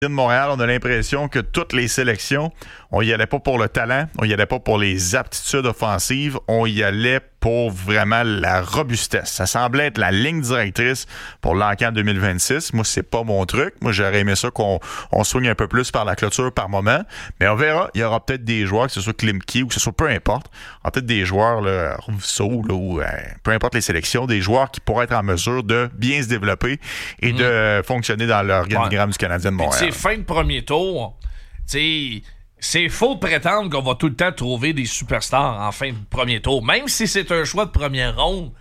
de Montréal, on a l'impression que toutes les sélections, on y allait pas pour le talent, on y allait pas pour les aptitudes offensives, on y allait pour vraiment la robustesse. Ça semblait être la ligne directrice pour l'encan 2026. Moi, c'est pas mon truc. Moi, j'aurais aimé ça qu'on swing un peu plus par la clôture par moment. Mais on verra. Il y aura peut-être des joueurs, que ce soit Klimke ou que ce soit peu importe. Il y aura peut-être des joueurs, là, Rousseau, là, ou peu importe les sélections, des joueurs qui pourraient être en mesure de bien se développer et de fonctionner dans l'organigramme du Canadien de Montréal. C'est fin de premier tour. C'est faux de prétendre qu'on va tout le temps trouver des superstars en fin de premier tour. Même si c'est un choix de première ronde,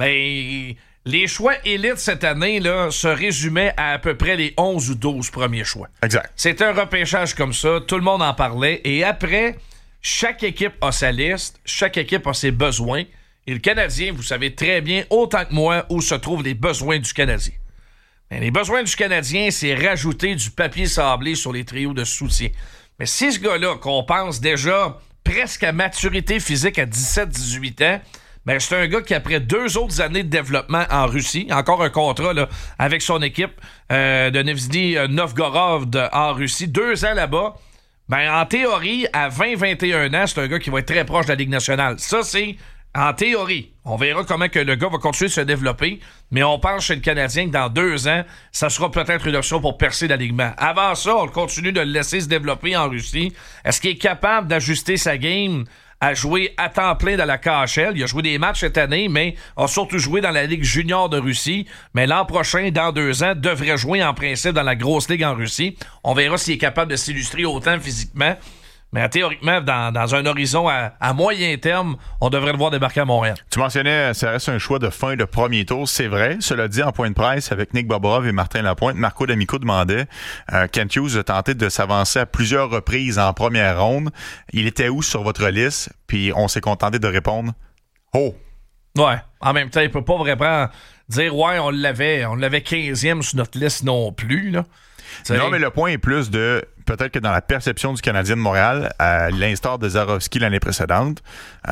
mais les choix élites cette année là, se résumaient à peu près les 11 ou 12 premiers choix. Exact. C'est un repêchage comme ça, tout le monde en parlait. Et après, chaque équipe a sa liste, chaque équipe a ses besoins. Et le Canadien, vous savez très bien, autant que moi, où se trouvent les besoins du Canadien. Mais les besoins du Canadien, c'est rajouter du papier sablé sur les trios de soutien. Mais si ce gars-là, qu'on pense déjà presque à maturité physique à 17-18 ans, ben c'est un gars qui, après 2 autres années de développement en Russie, encore un contrat là, avec son équipe de Nizhny Novgorod en Russie, 2 ans là-bas, ben en théorie, à 20-21 ans, c'est un gars qui va être très proche de la Ligue nationale. Ça, c'est en théorie. On verra comment que le gars va continuer de se développer, mais on pense chez le Canadien que dans 2 ans, ça sera peut-être une option pour percer l'alignement. Avant ça, on continue de le laisser se développer en Russie. Est-ce qu'il est capable d'ajuster sa game à jouer à temps plein dans la KHL? Il a joué des matchs cette année, mais a surtout joué dans la Ligue junior de Russie. Mais l'an prochain, dans 2 ans, devrait jouer en principe dans la grosse ligue en Russie. On verra s'il est capable de s'illustrer autant physiquement. Mais théoriquement, dans un horizon à moyen terme, on devrait le voir débarquer à Montréal. Tu mentionnais, ça reste un choix de fin de premier tour, c'est vrai. Cela dit, en point de presse, avec Nick Bobrov et Martin Lapointe, Marco D'Amico demandait, Kent Hughes a tenté de s'avancer à plusieurs reprises en première ronde. Il était où sur votre liste? Puis on s'est contenté de répondre « Oh! » Ouais. En même temps, il peut pas vraiment dire « Ouais, on l'avait 15e sur notre liste non plus. » là. Non, mais le point est plus de peut-être que dans la perception du Canadien de Montréal, à l'instar de Zarovski l'année précédente,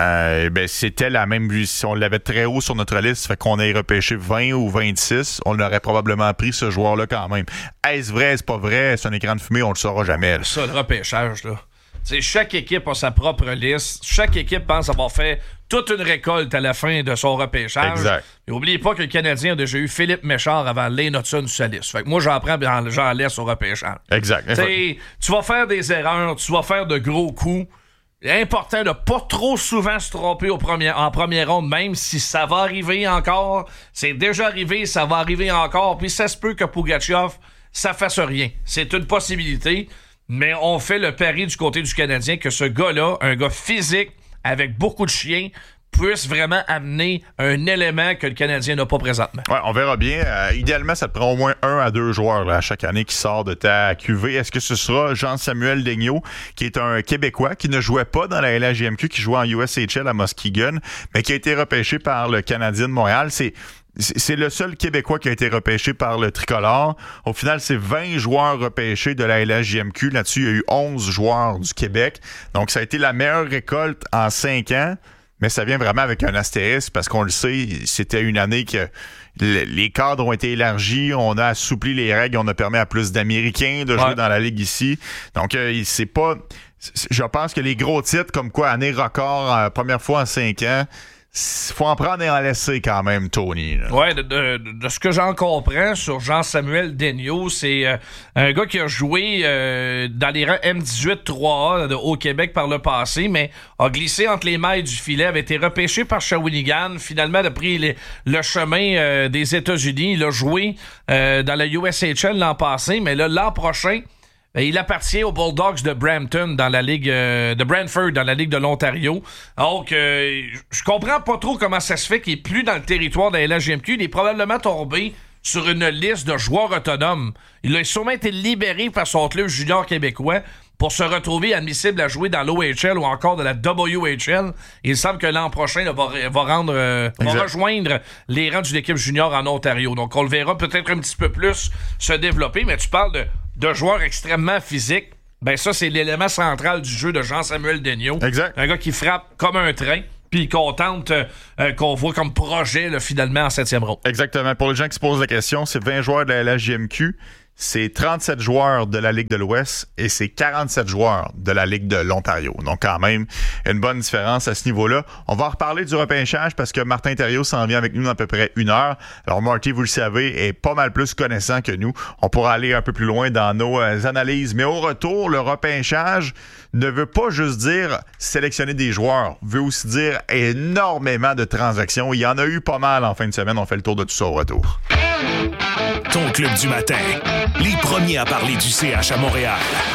c'était la même. Si on l'avait très haut sur notre liste, fait qu'on ait repêché 20 ou 26, on aurait probablement pris ce joueur-là quand même. Est-ce vrai, est-ce pas vrai? C'est un écran de fumée, on le saura jamais. Là. Ça, le repêchage, là. T'sais, chaque équipe a sa propre liste. Chaque équipe pense avoir fait toute une récolte à la fin de son repêchage. Exact. Et n'oubliez pas que le Canadien a déjà eu Philippe Méchard avant Lane Hudson sur sa liste. Fait que moi, j'en prends et j'en laisse au repêchage. Exact. Tu vas faire des erreurs, tu vas faire de gros coups. C'est important de pas trop souvent se tromper en première ronde, même si ça va arriver encore. C'est déjà arrivé, ça va arriver encore. Puis ça se peut que Pougachov, ça fasse rien. C'est une possibilité. Mais on fait le pari du côté du Canadien que ce gars-là, un gars physique, avec beaucoup de chiens, puisse vraiment amener un élément que le Canadien n'a pas présentement. Ouais, on verra bien. Idéalement, ça te prend au moins 1 à 2 joueurs là, chaque année qui sort de ta QV. Est-ce que ce sera Jean-Samuel Daigneault, qui est un Québécois, qui ne jouait pas dans la LHJMQ, qui jouait en USHL à Muskegon, mais qui a été repêché par le Canadien de Montréal? C'est le seul Québécois qui a été repêché par le Tricolore. Au final, c'est 20 joueurs repêchés de la LHJMQ. Là-dessus, il y a eu 11 joueurs du Québec. Donc, ça a été la meilleure récolte en 5 ans. Mais ça vient vraiment avec un astérisque parce qu'on le sait, c'était une année que les cadres ont été élargis, on a assoupli les règles, on a permis à plus d'Américains de jouer dans la Ligue ici. Donc, c'est pas... Je pense que les gros titres, comme quoi, année record, première fois en 5 ans, faut en prendre et en laisser quand même, Tony. Là. Ouais, de ce que j'en comprends sur Jean-Samuel Daigneault, c'est un gars qui a joué dans les rangs M18 3A au Québec par le passé, mais a glissé entre les mailles du filet, avait été repêché par Shawinigan, finalement a pris le chemin des États-Unis, il a joué dans la USHL l'an passé, mais là, l'an prochain, il appartient aux Bulldogs de Brampton dans la Ligue de Brantford dans la Ligue de l'Ontario. Donc, je comprends pas trop comment ça se fait qu'il est plus dans le territoire de la LHJMQ. Il est probablement tombé sur une liste de joueurs autonomes. Il a sûrement été libéré par son club junior québécois pour se retrouver admissible à jouer dans l'OHL ou encore de la WHL. Il semble que l'an prochain, là, va rejoindre les rangs d'une équipe junior en Ontario. Donc, on le verra peut-être un petit peu plus se développer, mais tu parles de joueurs extrêmement physiques. Ben ça, c'est l'élément central du jeu de Jean-Samuel Daigneault. Exact. Un gars qui frappe comme un train, puis qu'on tente, qu'on voit comme projet là, finalement en 7e ronde. Exactement. Pour les gens qui se posent la question, c'est 20 joueurs de la LHJMQ. c'est 37 joueurs de la Ligue de l'Ouest et c'est 47 joueurs de la Ligue de l'Ontario. Donc, quand même, une bonne différence à ce niveau-là. On va reparler du repêchage parce que Martin Thériault s'en vient avec nous dans à peu près 1 heure. Alors, Marty, vous le savez, est pas mal plus connaissant que nous. On pourra aller un peu plus loin dans nos analyses. Mais au retour, le repêchage ne veut pas juste dire sélectionner des joueurs, veut aussi dire énormément de transactions. Il y en a eu pas mal en fin de semaine. On fait le tour de tout ça au retour. Ton club du matin, les premiers à parler du CH à Montréal.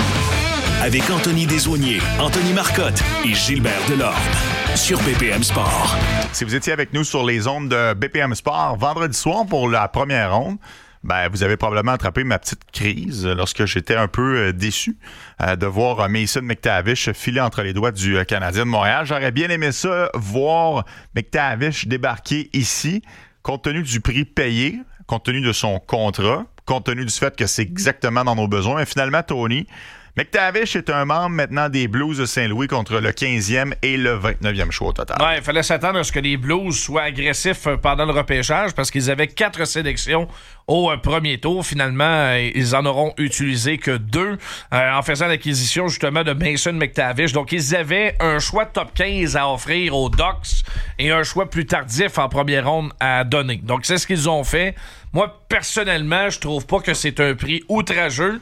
Avec Anthony Desaulniers, Anthony Marcotte et Gilbert Delorme sur BPM Sport. Si vous étiez avec nous sur les ondes de BPM Sport vendredi soir pour la première ronde, vous avez probablement attrapé ma petite crise lorsque j'étais un peu déçu de voir Mason McTavish filer entre les doigts du Canadien de Montréal. J'aurais bien aimé ça, voir McTavish débarquer ici, compte tenu du prix payé, compte tenu de son contrat, compte tenu du fait que c'est exactement dans nos besoins. Mais finalement, Tony, McTavish est un membre maintenant des Blues de Saint-Louis contre le 15e et le 29e choix au total. Ouais, il fallait s'attendre à ce que les Blues soient agressifs pendant le repêchage parce qu'ils avaient 4 sélections au premier tour. Finalement, ils en auront utilisé que 2 en faisant l'acquisition justement de Mason McTavish. Donc, ils avaient un choix top 15 à offrir aux Ducks et un choix plus tardif en première ronde à donner. Donc, c'est ce qu'ils ont fait. Moi, personnellement, je trouve pas que c'est un prix outrageux.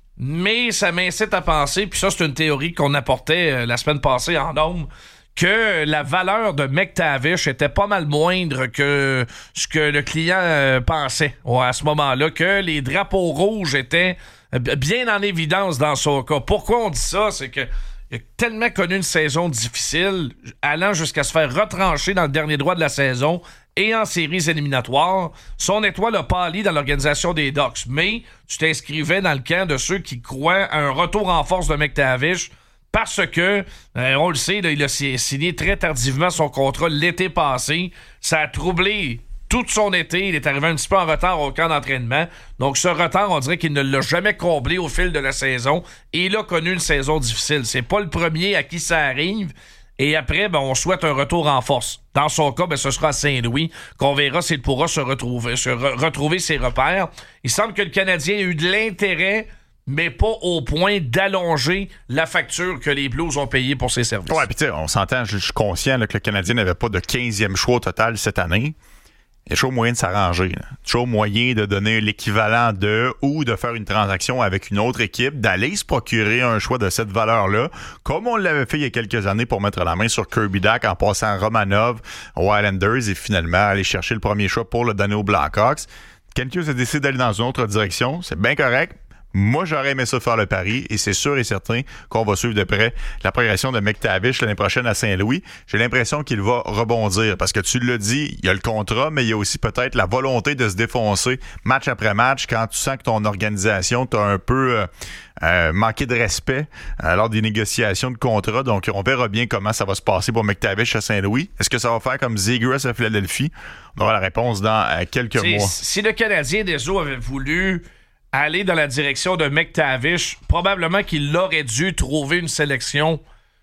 Mais ça m'incite à penser, puis ça, c'est une théorie qu'on apportait la semaine passée en nombre, que la valeur de McTavish était pas mal moindre que ce que le client pensait à ce moment-là, que les drapeaux rouges étaient bien en évidence dans son cas. Pourquoi on dit ça? C'est que il a tellement connu une saison difficile, allant jusqu'à se faire retrancher dans le dernier droit de la saison et en séries éliminatoires. Son étoile a pâli dans l'organisation des Ducks, mais tu t'inscrivais dans le camp de ceux qui croient à un retour en force de McTavish parce que, on le sait, là, il a signé très tardivement son contrat l'été passé. Ça a troublé tout son été. Il est arrivé un petit peu en retard au camp d'entraînement. Donc, ce retard, on dirait qu'il ne l'a jamais comblé au fil de la saison. Et il a connu une saison difficile. C'est pas le premier à qui ça arrive. Et après, on souhaite un retour en force. Dans son cas, ce sera à Saint-Louis qu'on verra s'il pourra se retrouver ses repères. Il semble que le Canadien a eu de l'intérêt, mais pas au point d'allonger la facture que les Blues ont payée pour ses services. Ouais, puis tu sais, on s'entend, je suis conscient là, que le Canadien n'avait pas de 15e choix au total cette année. Il y a toujours moyen de s'arranger. Là. Toujours moyen de donner l'équivalent de ou de faire une transaction avec une autre équipe, d'aller se procurer un choix de cette valeur-là, comme on l'avait fait il y a quelques années pour mettre la main sur Kirby Dach en passant Romanov aux Islanders et finalement aller chercher le premier choix pour le donner aux Blackhawks. Kent Hughes a décidé d'aller dans une autre direction. C'est bien correct. Moi, j'aurais aimé ça faire le pari et c'est sûr et certain qu'on va suivre de près la progression de McTavish l'année prochaine à Saint-Louis. J'ai l'impression qu'il va rebondir parce que tu l'as dit, il y a le contrat, mais il y a aussi peut-être la volonté de se défoncer match après match quand tu sens que ton organisation t'a un peu manqué de respect lors des négociations de contrat. Donc, on verra bien comment ça va se passer pour McTavish à Saint-Louis. Est-ce que ça va faire comme Zegras à Philadelphie? On aura la réponse dans quelques mois. Si le Canadien des Eaux avait voulu aller dans la direction de McTavish, probablement qu'il aurait dû trouver une sélection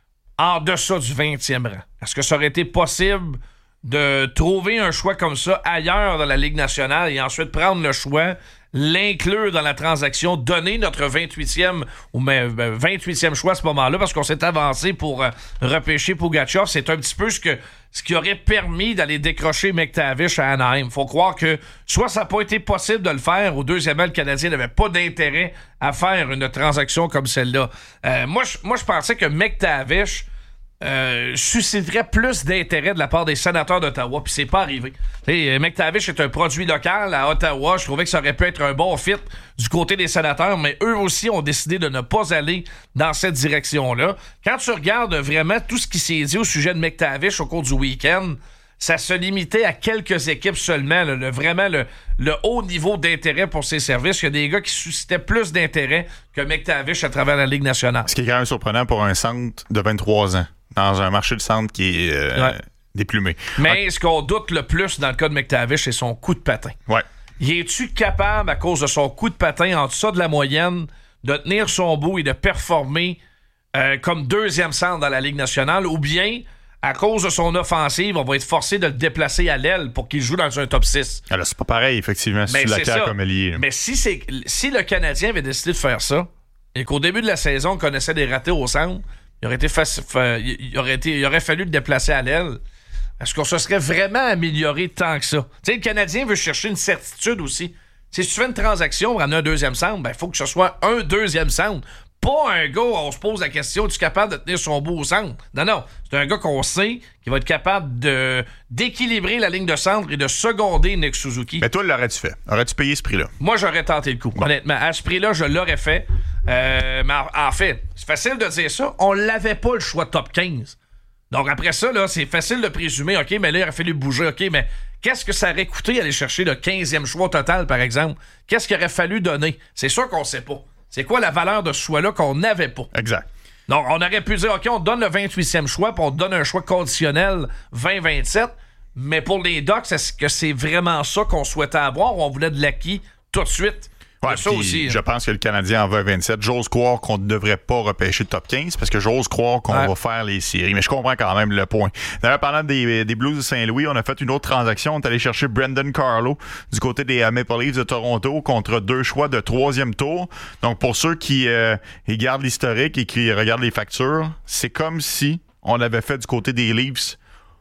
en deçà du 20e rang. Est-ce que ça aurait été possible de trouver un choix comme ça ailleurs dans la Ligue nationale et ensuite prendre le choix, l'inclure dans la transaction, donner notre 28e ou 28e choix à ce moment-là parce qu'on s'est avancé pour repêcher Pougachov. C'est un petit peu ce qui aurait permis d'aller décrocher McTavish à Anaheim. Faut croire que soit ça n'a pas été possible de le faire, ou deuxièmement, le Canadien n'avait pas d'intérêt à faire une transaction comme celle-là. Moi, je pensais que McTavish susciterait plus d'intérêt de la part des sénateurs d'Ottawa, puis c'est pas arrivé. McTavish est un produit local à Ottawa. Je trouvais que ça aurait pu être un bon fit du côté des sénateurs, mais eux aussi ont décidé de ne pas aller dans cette direction-là. Quand tu regardes vraiment tout ce qui s'est dit au sujet de McTavish au cours du week-end, ça se limitait à quelques équipes seulement, vraiment le haut niveau d'intérêt pour ses services. Il y a des gars qui suscitaient plus d'intérêt que McTavish à travers la Ligue nationale. Ce qui est quand même surprenant pour un centre de 23 ans, dans un marché de centre qui est déplumé. Mais ce qu'on doute le plus dans le cas de McTavish, c'est son coup de patin. Ouais. Es-tu capable, à cause de son coup de patin en deçà de la moyenne, de tenir son bout et de performer comme deuxième centre dans la Ligue nationale, ou bien à cause de son offensive, on va être forcé de le déplacer à l'aile pour qu'il joue dans un top 6. Alors, c'est pas pareil, effectivement, si tu l'acquiers comme ailier. Mais si le Canadien avait décidé de faire ça, et qu'au début de la saison, on connaissait des ratés au centre, il aurait fallu le déplacer à l'aile. Est-ce qu'on se serait vraiment amélioré tant que ça? Tu sais, le Canadien veut chercher une certitude aussi. Si tu fais une transaction pour ramener un deuxième centre, ben il faut que ce soit un deuxième centre. Pas un gars où on se pose la question, es-tu capable de tenir son bout au centre? Non. C'est un gars qu'on sait qui va être capable d'équilibrer la ligne de centre et de seconder Nick Suzuki. Mais toi, l'aurais-tu fait? Aurais-tu payé ce prix-là? Moi, j'aurais tenté le coup. Bon. Honnêtement, à ce prix-là, je l'aurais fait. Mais en fait, c'est facile de dire ça. On l'avait pas le choix top 15. Donc après ça, là, c'est facile de présumer, OK, mais là, il aurait fallu bouger. OK, mais qu'est-ce que ça aurait coûté aller chercher le 15e choix total, par exemple? Qu'est-ce qu'il aurait fallu donner? C'est sûr qu'on sait pas. C'est quoi la valeur de ce choix-là qu'on n'avait pas? Exact. Donc, on aurait pu dire, OK, on donne le 28e choix, puis on donne un choix conditionnel 20-27, mais pour les Ducks, est-ce que c'est vraiment ça qu'on souhaitait avoir ou on voulait de l'acquis tout de suite? Ouais, ça aussi, je pense que le Canadien en va à 27. J'ose croire qu'on ne devrait pas repêcher top 15 parce que j'ose croire qu'on va faire les séries. Mais je comprends quand même le point. D'ailleurs, parlant des Blues de Saint-Louis, on a fait une autre transaction. On est allé chercher Brendan Carlo du côté des Maple Leafs de Toronto contre 2 choix de 3e tour. Donc, pour ceux qui gardent l'historique et qui regardent les factures, c'est comme si on avait fait du côté des Leafs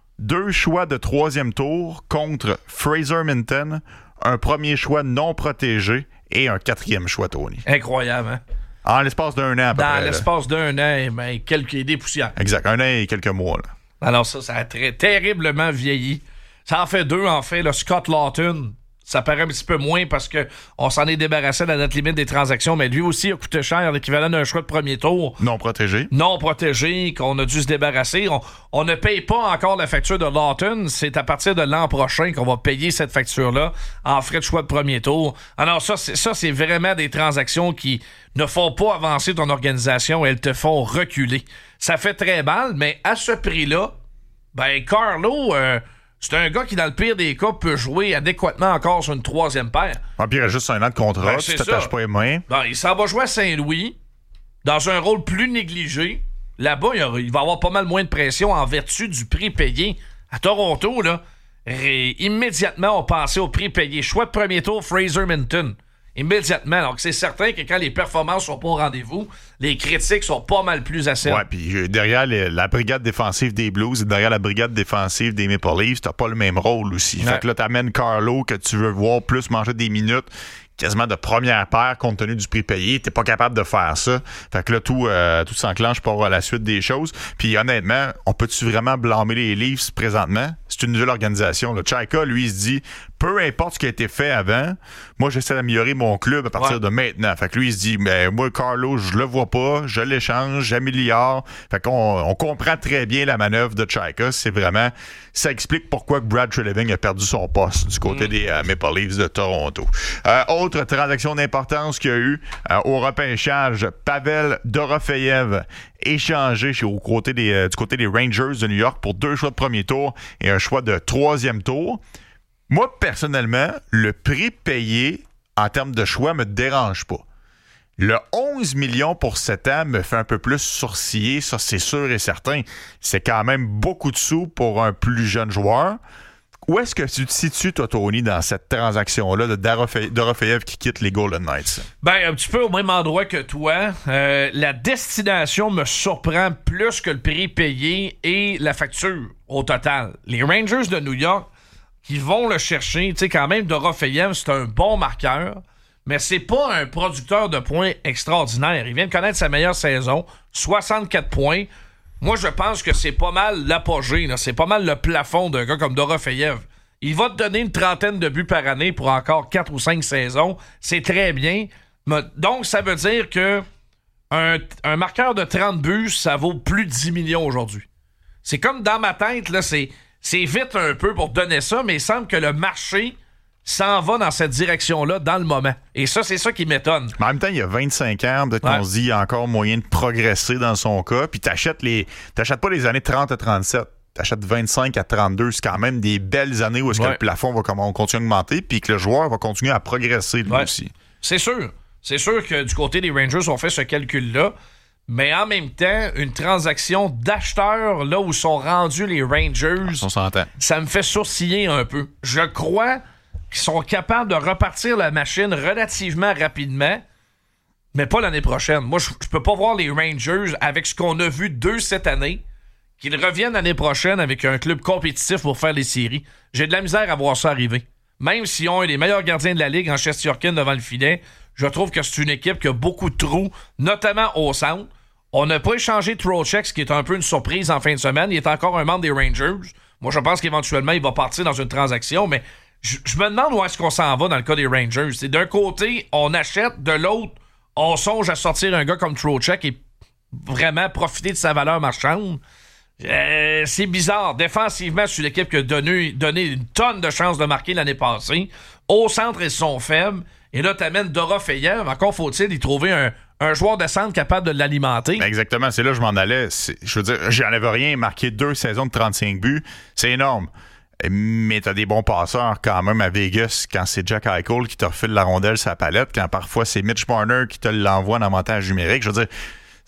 2 choix de 3e tour contre Fraser Minton, un premier choix non protégé et un 4e choix, Tony. Incroyable, hein? En l'espace d'un an, à peu près. Dans l'espace d'un an, ben, quelques idées poussières. Exact, 1 an et quelques mois. Là. Alors ça a terriblement vieilli. Ça en fait 2, en fait. Le Scott Lawton, ça paraît un petit peu moins parce qu'on s'en est débarrassé à la date limite des transactions, mais lui aussi a coûté cher, l'équivalent d'un choix de premier tour. Non protégé, qu'on a dû se débarrasser. On ne paye pas encore la facture de Lawton. C'est à partir de l'an prochain qu'on va payer cette facture-là en frais de choix de premier tour. Alors ça, c'est vraiment des transactions qui ne font pas avancer ton organisation, elles te font reculer. Ça fait très mal, mais à ce prix-là, ben Carlo... c'est un gars qui, dans le pire des cas, peut jouer adéquatement encore sur une 3e paire. Ah, puis il reste juste un an de contrat, tu t'attaches pas les mains. Ben, il s'en va jouer à Saint-Louis, dans un rôle plus négligé. Là-bas, il va avoir pas mal moins de pression en vertu du prix payé. À Toronto, là, immédiatement, on passait au prix payé. Choix de premier tour, Fraser Minton. Immédiatement. Donc, c'est certain que quand les performances sont pas au rendez-vous, les critiques sont pas mal plus acerbes. Ouais, puis derrière la brigade défensive des Blues et derrière la brigade défensive des Maple Leafs, t'as pas le même rôle aussi. Ouais. Fait que là, t'amènes Carlo que tu veux voir plus manger des minutes quasiment de première paire compte tenu du prix payé. T'es pas capable de faire ça. Fait que là, tout s'enclenche pour la suite des choses. Puis honnêtement, on peut-tu vraiment blâmer les Leafs présentement? C'est une nouvelle organisation. Là. Chaika, lui, il se dit, peu importe ce qui a été fait avant, moi, j'essaie d'améliorer mon club à partir de maintenant. Fait que lui, il se dit, mais moi, Carlo, je le vois pas, je l'échange, j'améliore. Fait qu'on comprend très bien la manœuvre de Chaika. C'est vraiment, ça explique pourquoi Brad Treliving a perdu son poste du côté des Maple Leafs de Toronto. Autre transaction d'importance qu'il y a eu au repêchage, Pavel Dorofeyev échangé du côté des Rangers de New York pour 2 choix de premier tour et un choix de 3e tour. Moi, personnellement, le prix payé en termes de choix me dérange pas. Le 11 millions pour 7 ans me fait un peu plus sourciller, ça c'est sûr et certain. C'est quand même beaucoup de sous pour un plus jeune joueur. Où est-ce que tu te situes, toi, Tony, dans cette transaction-là de Dorofeyev qui quitte les Golden Knights? Ben, un petit peu au même endroit que toi. La destination me surprend plus que le prix payé et la facture au total. Les Rangers de New York qui vont le chercher, tu sais, quand même, Dorofeyev, c'est un bon marqueur, mais c'est pas un producteur de points extraordinaire. Il vient de connaître sa meilleure saison, 64 points. Moi, je pense que c'est pas mal l'apogée, là. C'est pas mal le plafond d'un gars comme Dorofeyev. Il va te donner une 30aine de buts par année pour encore 4 ou 5 saisons. C'est très bien. Donc, ça veut dire que un marqueur de 30 buts, ça vaut plus de 10 millions aujourd'hui. C'est comme dans ma tête, là, c'est vite un peu pour donner ça, mais il semble que le marché s'en va dans cette direction-là dans le moment. Et ça, c'est ça qui m'étonne. Mais en même temps, il y a 25 ans, peut-être qu'on se dit qu'il y a encore moyen de progresser dans son cas. Puis t'achètes pas les années 30 à 37. T'achètes 25 à 32. C'est quand même des belles années où est-ce que le plafond va continuer d'augmenter puis que le joueur va continuer à progresser lui aussi. C'est sûr. C'est sûr que du côté des Rangers, on fait ce calcul-là. mais en même temps, une transaction d'acheteurs, là où sont rendus les Rangers, on s'entend. Ça me fait sourciller un peu. Je crois qu'ils sont capables de repartir la machine relativement rapidement, mais pas l'année prochaine. Moi, je peux pas voir les Rangers, avec ce qu'on a vu d'eux cette année, qu'ils reviennent l'année prochaine avec un club compétitif pour faire les séries. J'ai de la misère à voir ça arriver. Même s'ils ont un des meilleurs gardiens de la Ligue en Shesterkin devant le filet, je trouve que c'est une équipe qui a beaucoup de trous, notamment au centre. On n'a pas échangé Trocheck, ce qui est un peu une surprise en fin de semaine. Il est encore un membre des Rangers. Moi, je pense qu'éventuellement, il va partir dans une transaction, mais je me demande où est-ce qu'on s'en va dans le cas des Rangers. C'est d'un côté, on achète, de l'autre, on songe à sortir un gars comme Trocheck et vraiment profiter de sa valeur marchande. C'est bizarre. Défensivement, c'est une équipe qui a donné une tonne de chances de marquer l'année passée. Au centre, ils sont faibles. Et là, t'amènes Dorofeyev. Encore faut-il y trouver un joueur de centre capable de l'alimenter. Exactement, c'est là que je m'en allais. Je veux dire, j'enlève rien. Marquer 2 saisons de 35 buts, c'est énorme. Mais t'as des bons passeurs quand même à Vegas quand c'est Jack Eichel qui te refile la rondelle sur la palette, quand parfois c'est Mitch Marner qui te l'envoie en avantage numérique. Je veux dire,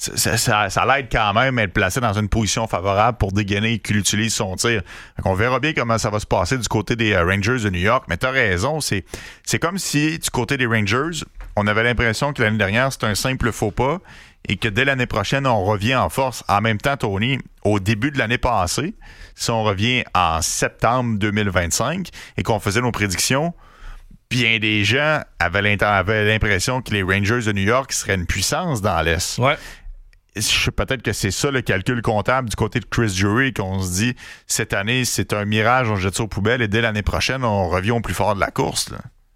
ça l'aide quand même à être placé dans une position favorable pour dégainer et qu'il utilise son tir. Donc on verra bien comment ça va se passer du côté des Rangers de New York, mais t'as raison, c'est comme si du côté des Rangers, on avait l'impression que l'année dernière, c'était un simple faux pas et que dès l'année prochaine, on revient en force. En même temps, Tony, au début de l'année passée, si on revient en septembre 2025 et qu'on faisait nos prédictions, bien des gens avaient l'impression que les Rangers de New York seraient une puissance dans l'Est. Ouais. Peut-être que c'est ça le calcul comptable du côté de Chris Drury, qu'on se dit cette année c'est un mirage, on jette ça aux poubelles et dès l'année prochaine on revient au plus fort de la course là.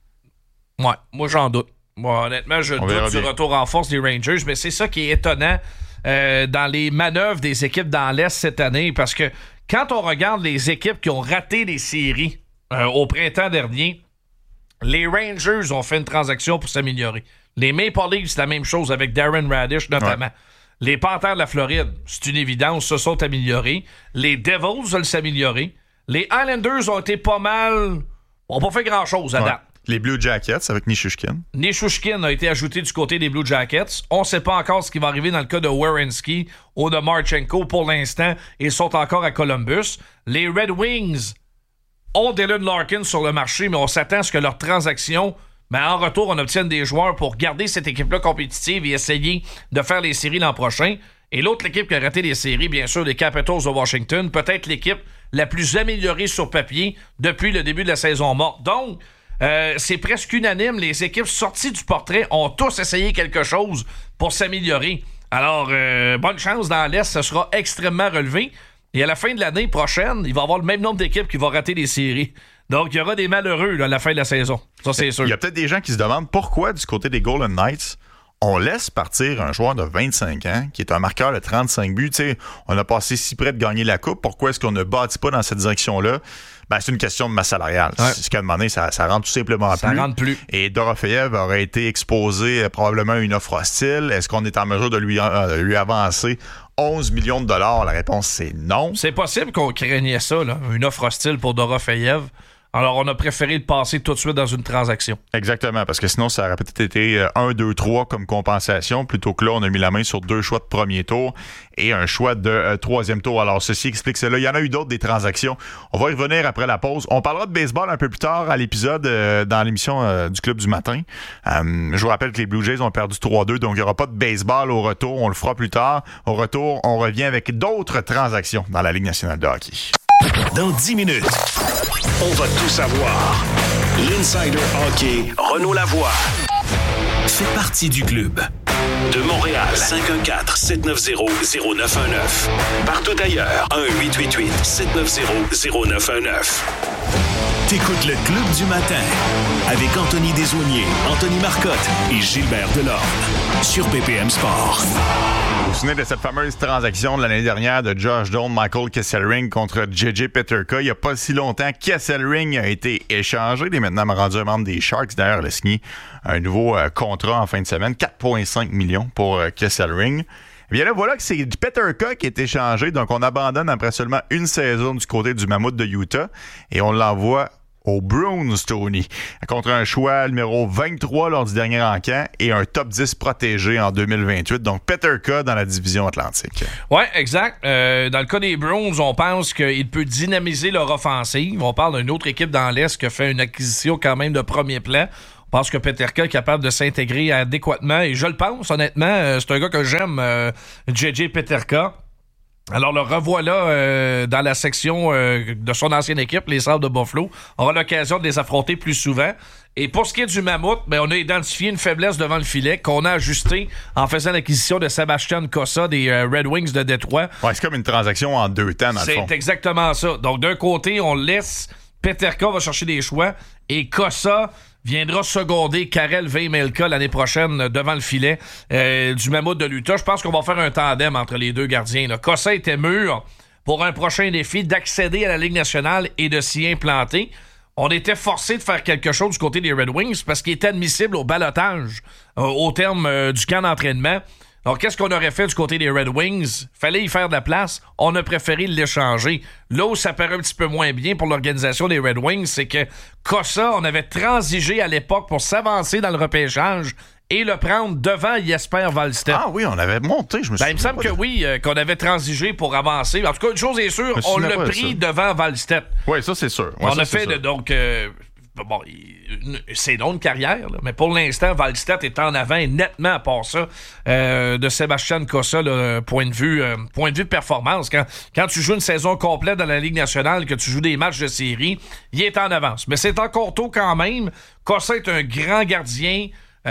Ouais, moi j'en doute. Moi honnêtement je doute du retour en force des Rangers, mais c'est ça qui est étonnant dans les manœuvres des équipes dans l'Est cette année, parce que quand on regarde les équipes qui ont raté les séries au printemps dernier, les Rangers ont fait une transaction pour s'améliorer. Les Maple Leafs, c'est la même chose avec Darren Radish notamment. Ouais. Les Panthers de la Floride, c'est une évidence, se sont améliorés. Les Devils veulent s'améliorer. Les Islanders ont été pas mal... n'ont pas fait grand-chose à date. Les Blue Jackets avec Nichushkin. Nichushkin a été ajouté du côté des Blue Jackets. On ne sait pas encore ce qui va arriver dans le cas de Werenski ou de Marchenko. Pour l'instant, ils sont encore à Columbus. Les Red Wings ont Dylan Larkin sur le marché, mais on s'attend à ce que leur transaction... Mais en retour, on obtienne des joueurs pour garder cette équipe-là compétitive et essayer de faire les séries l'an prochain. Et l'autre équipe qui a raté les séries, bien sûr, les Capitals de Washington, peut-être l'équipe la plus améliorée sur papier depuis le début de la saison morte. Donc, c'est presque unanime. Les équipes sorties du portrait ont tous essayé quelque chose pour s'améliorer. Alors, bonne chance dans l'Est, ce sera extrêmement relevé. Et à la fin de l'année prochaine, il va y avoir le même nombre d'équipes qui vont rater les séries. Donc, il y aura des malheureux là, à la fin de la saison. Ça, c'est sûr. Il y a peut-être des gens qui se demandent pourquoi, du côté des Golden Knights, on laisse partir un joueur de 25 ans qui est un marqueur de 35 buts. T'sais, on a passé si près de gagner la Coupe. Pourquoi est-ce qu'on ne bâtit pas dans cette direction-là? Ben, c'est une question de masse salariale. Ouais. Ce qu'à un moment donné, ça rentre tout simplement plus. Ça rentre plus. Et Dorofeyev aurait été exposé probablement à une offre hostile. Est-ce qu'on est en mesure de lui avancer 11 millions de dollars? La réponse, c'est non. C'est possible qu'on craignait ça, là, une offre hostile pour Dorofeyev. Alors, on a préféré le passer tout de suite dans une transaction. Exactement, parce que sinon, ça aurait peut-être été 1, 2, 3 comme compensation, plutôt que là, on a mis la main sur 2 choix de premier tour et un choix de troisième tour. Alors, ceci explique cela. Il y en a eu d'autres, des transactions. On va y revenir après la pause. On parlera de baseball un peu plus tard à l'épisode dans l'émission du Club du matin. Je vous rappelle que les Blue Jays ont perdu 3-2, donc il n'y aura pas de baseball au retour. On le fera plus tard. Au retour, on revient avec d'autres transactions dans la Ligue nationale de hockey. Dans 10 minutes, on va tout savoir. L'Insider Hockey, Renaud Lavoie, fait partie du club. De Montréal, 514-790-0919. Partout ailleurs, 1-888-790-0919. T'écoutes le Club du matin avec Anthony Desaulniers, Anthony Marcotte et Gilbert Delorme sur BPM Sport. Vous vous souvenez de cette fameuse transaction de l'année dernière de Josh Doan, Michael Kesselring contre J.J. Peterka? Il n'y a pas si longtemps, Kesselring a été échangé. Il est maintenant rendu un membre des Sharks. D'ailleurs, il a signé un nouveau contrat en fin de semaine, 4,5 millions pour Kesselring. Eh bien là, voilà que c'est Peterka qui est échangé. Donc, on abandonne après seulement une saison du côté du Mammouth de Utah et on l'envoie aux Bruins, Tony, contre un choix numéro 23 lors du dernier encamp et un top 10 protégé en 2028. Donc, Peterka dans la division Atlantique. Oui, exact. Dans le cas des Bruins, on pense qu'il peut dynamiser leur offensive. On parle d'une autre équipe dans l'Est qui a fait une acquisition quand même de premier plan. Je pense que Peterka est capable de s'intégrer adéquatement et je le pense, honnêtement. C'est un gars que j'aime, JJ Peterka. Alors, le revoilà dans la section de son ancienne équipe, les Sabres de Buffalo. On aura l'occasion de les affronter plus souvent. Et pour ce qui est du Mammouth, on a identifié une faiblesse devant le filet qu'on a ajustée en faisant l'acquisition de Sebastian Cossa des Red Wings de Détroit. Ouais, c'est comme une transaction en 2 temps, dans le fond. C'est exactement ça. Donc, d'un côté, on laisse Peterka va chercher des choix et Cossa viendra seconder Karel Vejmelka l'année prochaine devant le filet du Mammouth de l'Utah. Je pense qu'on va faire un tandem entre les deux gardiens. Là. Cossa était mûr pour un prochain défi d'accéder à la Ligue nationale et de s'y implanter. On était forcé de faire quelque chose du côté des Red Wings parce qu'il était admissible au ballottage au terme du camp d'entraînement. Donc, qu'est-ce qu'on aurait fait du côté des Red Wings? Fallait y faire de la place. On a préféré l'échanger. Là où ça paraît un petit peu moins bien pour l'organisation des Red Wings, c'est que Cossa, on avait transigé à l'époque pour s'avancer dans le repêchage et le prendre devant Jesper Wallstedt. Ah oui, on avait monté, je me souviens. Il me semble que oui, qu'on avait transigé pour avancer. En tout cas, une chose est sûre, on l'a pris devant Wallstedt. Oui, ça, c'est sûr. Ouais, on a fait, donc... bon, c'est une carrière, là, mais pour l'instant, Wallstedt est en avant et nettement à part ça de Sebastian Cossa, là, point de vue performance. Quand tu joues une saison complète dans la Ligue nationale, que tu joues des matchs de série, il est en avance. Mais c'est encore tôt quand même. Cossa est un grand gardien.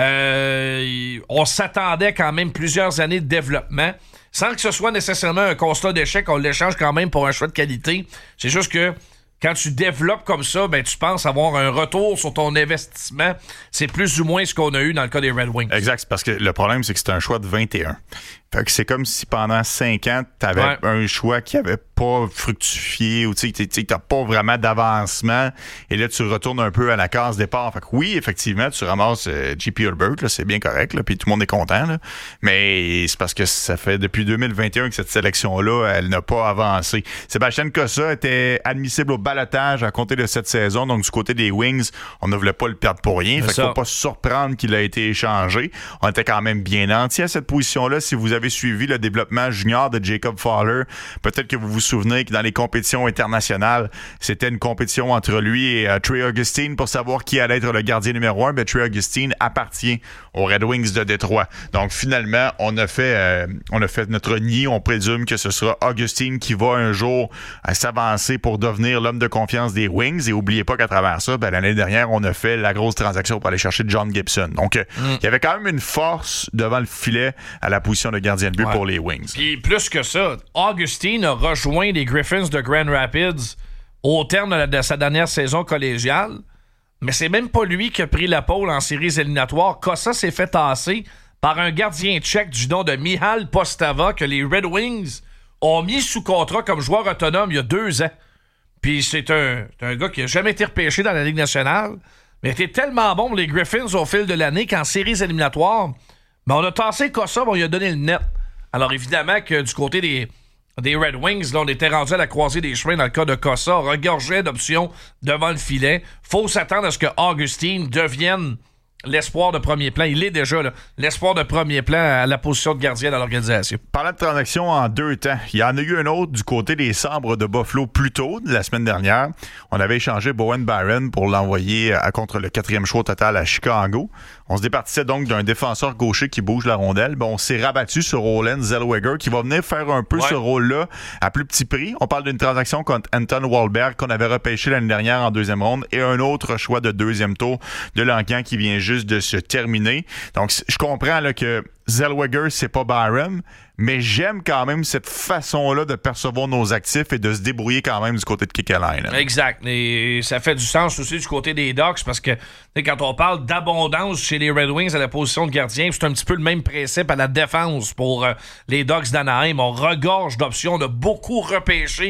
On s'attendait quand même plusieurs années de développement. Sans que ce soit nécessairement un constat d'échec, on l'échange quand même pour un choix de qualité. C'est juste que quand tu développes comme ça, ben tu penses avoir un retour sur ton investissement. C'est plus ou moins ce qu'on a eu dans le cas des Red Wings. Exact, c'est parce que le problème, c'est que c'est un choix de 21. Fait que c'est comme si pendant 5 ans, t'avais un choix qui avait pas fructifié ou tu sais, t'as pas vraiment d'avancement et là, tu retournes un peu à la case départ. Fait que oui, effectivement, tu ramasses J.P. Hulbert, là, c'est bien correct, là, puis tout le monde est content, là, mais c'est parce que ça fait depuis 2021 que cette sélection-là, elle n'a pas avancé. Sébastien Cossa était admissible au balotage à compter de cette saison, donc du côté des Wings, on ne voulait pas le perdre pour rien. Fait qu'il faut pas se surprendre qu'il a été échangé. On était quand même bien entier à cette position-là. Si vous avez suivi le développement junior de Jacob Fowler, peut-être que vous vous souvenez que dans les compétitions internationales, c'était une compétition entre lui et Trey Augustine pour savoir qui allait être le gardien numéro 1. Ben, Trey Augustine appartient aux Red Wings de Détroit. Donc finalement, on a fait notre nid. On présume que ce sera Augustine qui va un jour s'avancer pour devenir l'homme de confiance des Wings. Et oubliez pas qu'à travers ça, ben, l'année dernière, on a fait la grosse transaction pour aller chercher John Gibson. Donc il y avait quand même une force devant le filet à la position de gardien de but pour les Wings. Puis plus que ça, Augustine a rejoint les Griffins de Grand Rapids au terme de sa dernière saison collégiale, mais c'est même pas lui qui a pris la pole en séries éliminatoires. Cossa s'est fait tasser par un gardien tchèque du nom de Mihal Postava que les Red Wings ont mis sous contrat comme joueur autonome il y a 2 ans. Puis c'est un gars qui n'a jamais été repêché dans la Ligue nationale, mais était tellement bon pour les Griffins au fil de l'année qu'en séries éliminatoires, ben on a tassé Cossa, on lui a donné le net. Alors évidemment que du côté des Red Wings, là, on était rendu à la croisée des chemins dans le cas de Cossa, regorgeait d'options devant le filet. Faut s'attendre à ce que Augustine devienne l'espoir de premier plan. Il est déjà là, l'espoir de premier plan à la position de gardien dans l'organisation. Parlant de transactions en 2 temps, il y en a eu un autre du côté des Sabres de Buffalo plus tôt, la semaine dernière. On avait échangé Bowen Byron pour l'envoyer contre le 4e choix total à Chicago. On se départissait donc d'un défenseur gaucher qui bouge la rondelle. Ben, on s'est rabattu sur Olen Zellweger qui va venir faire un peu ce rôle-là à plus petit prix. On parle d'une transaction contre Anton Wahlberg qu'on avait repêché l'année dernière en 2e ronde et un autre choix de 2e tour de l'encan qui vient juste de se terminer. Donc, je comprends là, que Zellweger, c'est pas Byron, mais j'aime quand même cette façon-là de percevoir nos actifs et de se débrouiller quand même du côté de Kekalainen. Exact. Et ça fait du sens aussi du côté des Ducks parce que quand on parle d'abondance chez les Red Wings à la position de gardien, c'est un petit peu le même principe à la défense pour les Ducks d'Anaheim. On regorge d'options, on a beaucoup repêché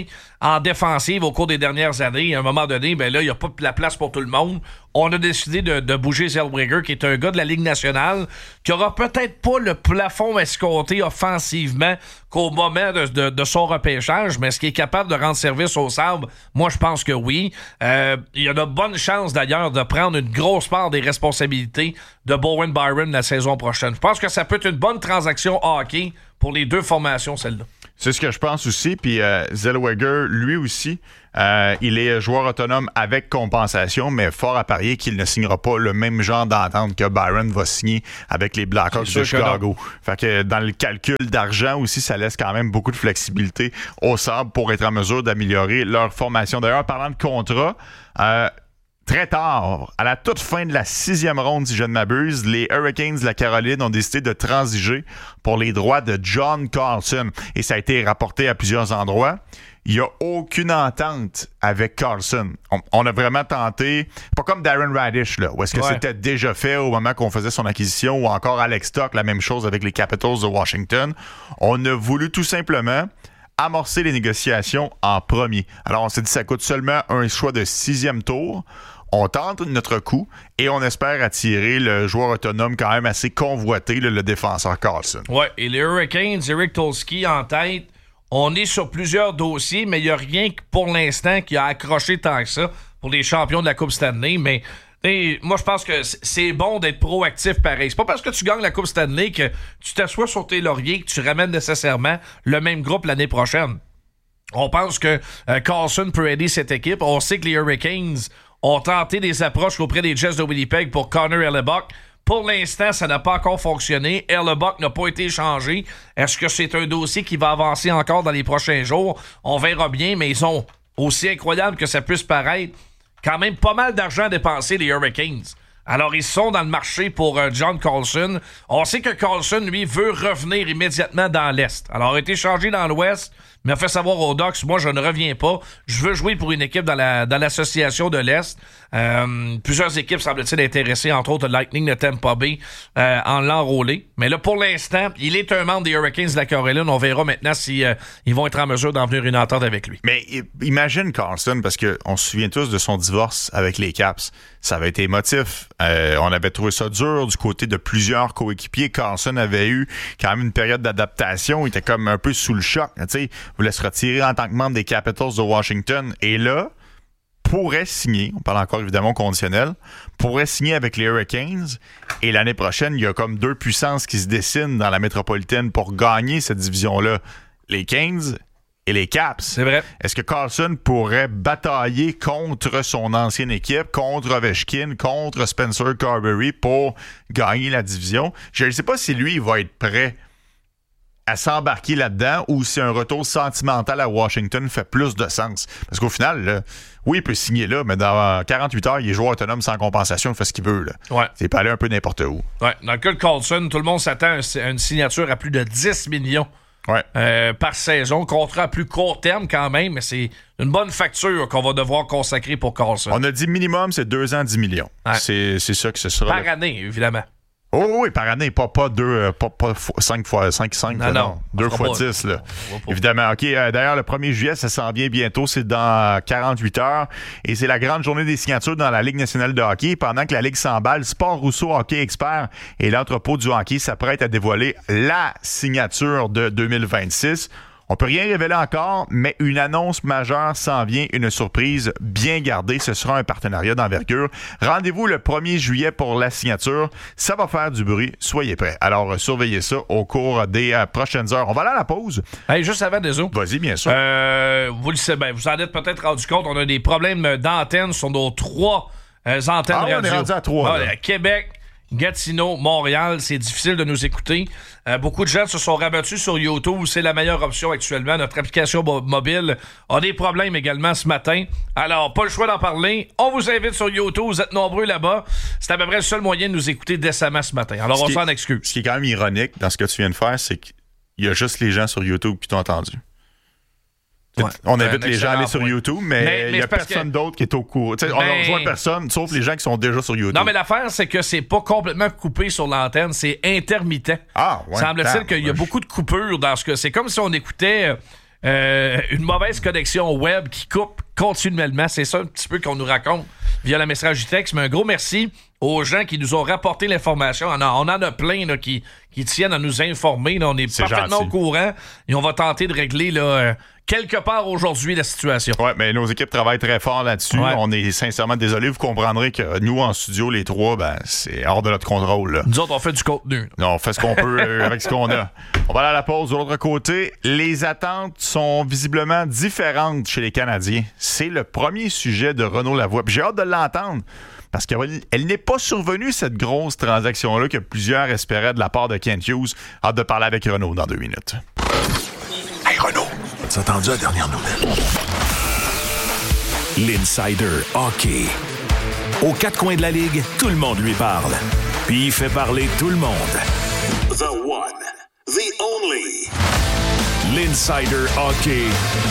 en défensive au cours des dernières années. À un moment donné, ben là, il n'y a pas la place pour tout le monde. On a décidé de bouger Zellweger, qui est un gars de la Ligue nationale, qui aura peut-être pas le plafond escompté offensivement qu'au moment de son repêchage, mais est-ce qu'il est capable de rendre service au Sabres? Moi, je pense que oui. Il y a de bonnes chances, d'ailleurs, de prendre une grosse part des responsabilités de Bowen Byron la saison prochaine. Je pense que ça peut être une bonne transaction hockey pour les deux formations, celle-là. C'est ce que je pense aussi. Puis Zellweger, lui aussi, il est joueur autonome avec compensation, mais fort à parier qu'il ne signera pas le même genre d'entente que Byron va signer avec les Blackhawks de Chicago. Fait que dans le calcul d'argent aussi, ça laisse quand même beaucoup de flexibilité au Sabres pour être en mesure d'améliorer leur formation. D'ailleurs, parlant de contrat, très tard, à la toute fin de la 6e ronde, si je ne m'abuse, les Hurricanes de la Caroline ont décidé de transiger pour les droits de John Carlson. Et ça a été rapporté à plusieurs endroits. Il n'y a aucune entente avec Carlson. On a vraiment tenté, pas comme Darren Radish, là, où est-ce que c'était déjà fait au moment qu'on faisait son acquisition, ou encore Alex Stock, la même chose avec les Capitals de Washington. On a voulu tout simplement amorcer les négociations en premier. Alors, on s'est dit, ça coûte seulement un choix de 6e tour. On tente notre coup et on espère attirer le joueur autonome quand même assez convoité, le défenseur Carlson. Ouais, et les Hurricanes, Eric Tulski en tête, on est sur plusieurs dossiers, mais il n'y a rien pour l'instant qui a accroché tant que ça pour les champions de la Coupe Stanley, mais moi, je pense que c'est bon d'être proactif pareil. C'est pas parce que tu gagnes la Coupe Stanley que tu t'assois sur tes lauriers que tu ramènes nécessairement le même groupe l'année prochaine. On pense que Carlson peut aider cette équipe. On sait que les Hurricanes ont tenté des approches auprès des Jets de Winnipeg pour Connor Hellebuyck. Pour l'instant, ça n'a pas encore fonctionné. Hellebuyck n'a pas été échangé. Est-ce que c'est un dossier qui va avancer encore dans les prochains jours? On verra bien, mais ils ont, aussi incroyable que ça puisse paraître, quand même pas mal d'argent dépensé, les Hurricanes. Alors, ils sont dans le marché pour John Carlson. On sait que Carlson, lui, veut revenir immédiatement dans l'Est. Alors, il a été changé dans l'Ouest, mais a fait savoir aux Ducks, moi, je ne reviens pas. Je veux jouer pour une équipe dans l'association de l'Est. Plusieurs équipes semblent-ils intéressées, entre autres le Lightning de Tampa Bay, en l'enrôler. Mais là, pour l'instant, il est un membre des Hurricanes de la Caroline. On verra maintenant si ils vont être en mesure d'en venir une entente avec lui. Mais imagine Carlson, parce qu'on se souvient tous de son divorce avec les Caps. Ça avait été émotif. On avait trouvé ça dur du côté de plusieurs coéquipiers. Carlson avait eu quand même une période d'adaptation. Il était comme un peu sous le choc. Tu sais, voulait se retirer en tant que membre des Capitals de Washington. Et là, pourrait signer, on parle encore évidemment conditionnel, pourrait signer avec les Hurricanes. Et l'année prochaine, il y a comme deux puissances qui se dessinent dans la métropolitaine pour gagner cette division-là. Les Canes et les Caps. C'est vrai. Est-ce que Carlson pourrait batailler contre son ancienne équipe, contre Ovechkin, contre Spencer Carberry pour gagner la division? Je ne sais pas si lui, il va être prêt à s'embarquer là-dedans ou si un retour sentimental à Washington fait plus de sens. Parce qu'au final, là, oui, il peut signer là, mais dans 48 heures, il est joueur autonome sans compensation, il fait ce qu'il veut. Là. Ouais. Il peut aller un peu n'importe où. Ouais. Dans le cas de Carlson, tout le monde s'attend à une signature à plus de 10 millions. Ouais. Par saison, contrat à plus court terme quand même, mais c'est une bonne facture qu'on va devoir consacrer pour Carlson. On a dit minimum, c'est 2 ans, 10 millions. Ouais. C'est ça que ce sera. Par année, évidemment. Oh oui, par année, pas 5 fois 5. Non. 2 fois 10, là. Évidemment. OK, d'ailleurs, le 1er juillet, ça s'en vient bientôt. C'est dans 48 heures. Et c'est la grande journée des signatures dans la Ligue nationale de hockey. Pendant que la Ligue s'emballe, Sport Rousseau Hockey Expert et l'entrepôt du hockey s'apprêtent à dévoiler la signature de 2026. On peut rien révéler encore, mais une annonce majeure s'en vient, une surprise bien gardée. Ce sera un partenariat d'envergure. Rendez-vous le 1er juillet pour la signature. Ça va faire du bruit. Soyez prêts. Alors, surveillez ça au cours des prochaines heures. On va aller à la pause. Hey, juste avant, désolé. Vous-y, bien sûr. Vous le savez, vous en êtes peut-être rendu compte. On a des problèmes d'antenne sur nos 3 antennes radio. On est rendu à 3. À Québec, Gatineau, Montréal, c'est difficile de nous écouter. Beaucoup de gens se sont rabattus sur YouTube. C'est la meilleure option actuellement. Notre application mobile a des problèmes également ce matin. Alors, pas le choix d'en parler. On vous invite sur YouTube. Vous êtes nombreux là-bas. C'est à peu près le seul moyen de nous écouter décemment ce matin. Alors, on s'en excuse. Ce qui est quand même ironique dans ce que tu viens de faire, c'est qu'il y a juste les gens sur YouTube qui t'ont entendu. Ouais, on invite les gens à aller sur YouTube, mais il n'y a personne d'autre qui est au courant. On ne rejoint personne, sauf les gens qui sont déjà sur YouTube. Non, mais l'affaire, c'est que c'est pas complètement coupé sur l'antenne, c'est intermittent. Ah, ouais. Semble-t-il qu'il y a beaucoup de coupures dans ce que... C'est comme si on écoutait... une mauvaise connexion web qui coupe continuellement. C'est ça un petit peu qu'on nous raconte via la messagerie texte. Mais un gros merci aux gens qui nous ont rapporté l'information. On en a plein là, qui tiennent à nous informer. Là. On est parfaitement gentil. au courant et on va tenter de régler là, quelque part aujourd'hui la situation. Oui, mais nos équipes travaillent très fort là-dessus. Ouais. On est sincèrement désolés. Vous comprendrez que nous, en studio, les trois, c'est hors de notre contrôle. Là. Nous autres, on fait du contenu. Non, on fait ce qu'on peut avec ce qu'on a. On va aller à la pause. De l'autre côté, les attentes sont visiblement différentes chez les Canadiens. C'est le premier sujet de Renaud Lavoie. Puis j'ai hâte de l'entendre. Parce qu'elle n'est pas survenue, cette grosse transaction-là que plusieurs espéraient de la part de Kent Hughes. Hâte de parler avec Renaud dans 2 minutes. Hey Renaud, as-tu entendu la dernière nouvelle? L'Insider Hockey. Aux 4 coins de la Ligue, tout le monde lui parle. Puis il fait parler tout le monde. The one, the only. L'Insider Hockey.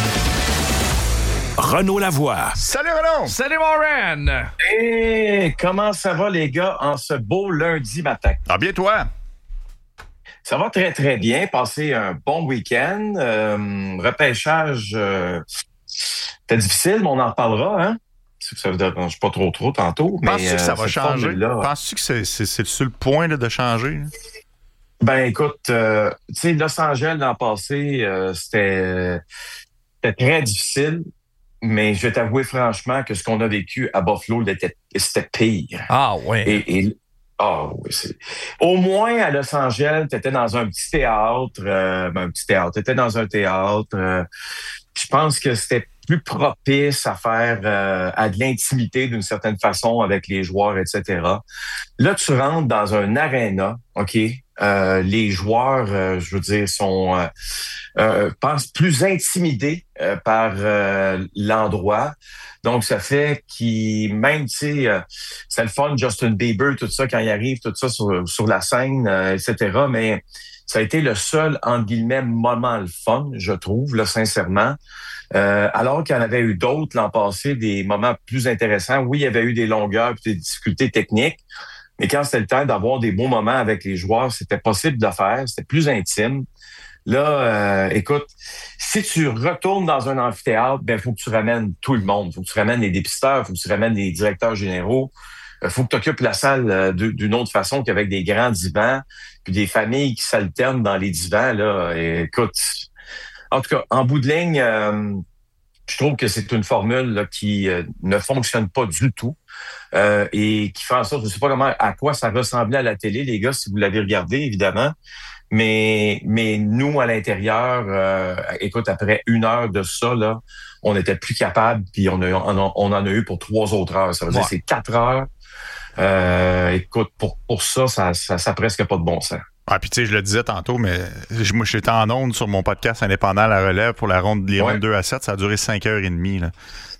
Renaud Lavoie. Salut Renaud! Salut mon Ren! Hey, comment ça va les gars en ce beau lundi matin? Ah bien toi! Ça va très très bien. Passez un bon week-end. Repêchage, c'était difficile, mais on en reparlera, hein? Ça ne vous dérange pas trop tantôt. Penses-tu que ça va cette changer? formule-là, Penses-tu que c'est sur le point là, de changer? Ben écoute, tu sais, Los Angeles l'an passé, c'était très difficile. Mais je vais t'avouer franchement que ce qu'on a vécu à Buffalo, c'était pire. Ah ouais. Au moins, à Los Angeles, tu étais dans un petit théâtre. Tu étais dans un théâtre. Je pense que c'était plus propice à faire à de l'intimité d'une certaine façon avec les joueurs, etc. Là, tu rentres dans un aréna, OK? Les joueurs, je veux dire, sont pense plus intimidé par l'endroit. Donc, ça fait qu'il, même, tu sais, c'est le fun, Justin Bieber, tout ça, quand il arrive, tout ça sur la scène, etc. Mais ça a été le seul, entre guillemets, moment le fun, je trouve, là, sincèrement. Alors qu'il y en avait eu d'autres l'an passé, des moments plus intéressants. Oui, il y avait eu des longueurs et des difficultés techniques. Mais quand c'était le temps d'avoir des beaux moments avec les joueurs, c'était possible de faire, c'était plus intime. Là, écoute, si tu retournes dans un amphithéâtre, ben faut que tu ramènes tout le monde. Faut que tu ramènes les dépisteurs, faut que tu ramènes les directeurs généraux. Faut que tu occupes la salle d'une autre façon qu'avec des grands divans, puis des familles qui s'alternent dans les divans. Là, et, écoute, en tout cas, en bout de ligne, je trouve que c'est une formule là, qui ne fonctionne pas du tout et qui fait en sorte, je ne sais pas à quoi ça ressemblait à la télé, les gars, si vous l'avez regardé, évidemment. Mais nous, à l'intérieur, écoute, après 1 heure de ça, là, on n'était plus capable, puis on en a eu pour 3 autres heures. Ça veut dire c'est 4 heures. Écoute, pour ça a presque pas de bon sens. Ah, puis tu sais, je le disais tantôt, mais moi, j'étais en onde sur mon podcast indépendant à la relève pour la ronde les rondes 2 à 7. Ça a duré 5h30. Là.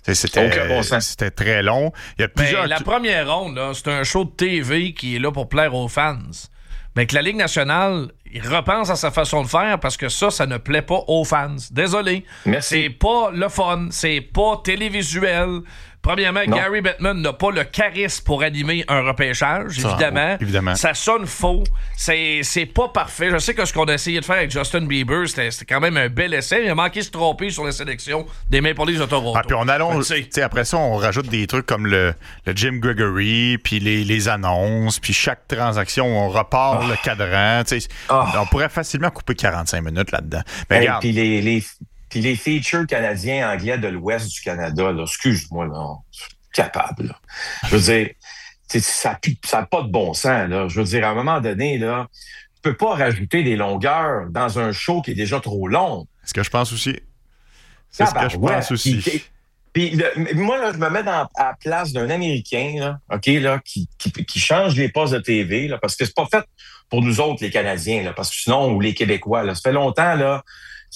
C'était très long. Il y a plusieurs... La première ronde, là, c'est un show de TV qui est là pour plaire aux fans. Mais que la Ligue nationale, il repense à sa façon de faire parce que ça ne plaît pas aux fans. Désolé. Merci. C'est pas le fun. C'est pas télévisuel. Premièrement, Non. Gary Bettman n'a pas le charisme pour animer un repêchage, évidemment. Ça sonne faux. C'est pas parfait. Je sais que ce qu'on a essayé de faire avec Justin Bieber, c'était quand même un bel essai. Il a manqué de se tromper sur la sélection des Maple Leafs de Toronto. Ah, puis on allonge. Après ça, on rajoute des trucs comme le Jim Gregory, puis les annonces, puis chaque transaction, on repart le cadran. On pourrait facilement couper 45 minutes là-dedans. Mais regarde. Puis les features canadiens anglais de l'ouest du Canada, là, excuse-moi, là, capable. Là. Je veux dire, ça n'a pas de bon sens. Là. Je veux dire, à un moment donné, là, tu peux pas rajouter des longueurs dans un show qui est déjà trop long. C'est ce que je pense aussi. C'est ce que je pense aussi. Puis moi, là, je me mets à la place d'un Américain, là, OK, là, qui change les postes de TV, là, parce que c'est pas fait pour nous autres, les Canadiens, là, parce que sinon, ou les Québécois, là, ça fait longtemps, là,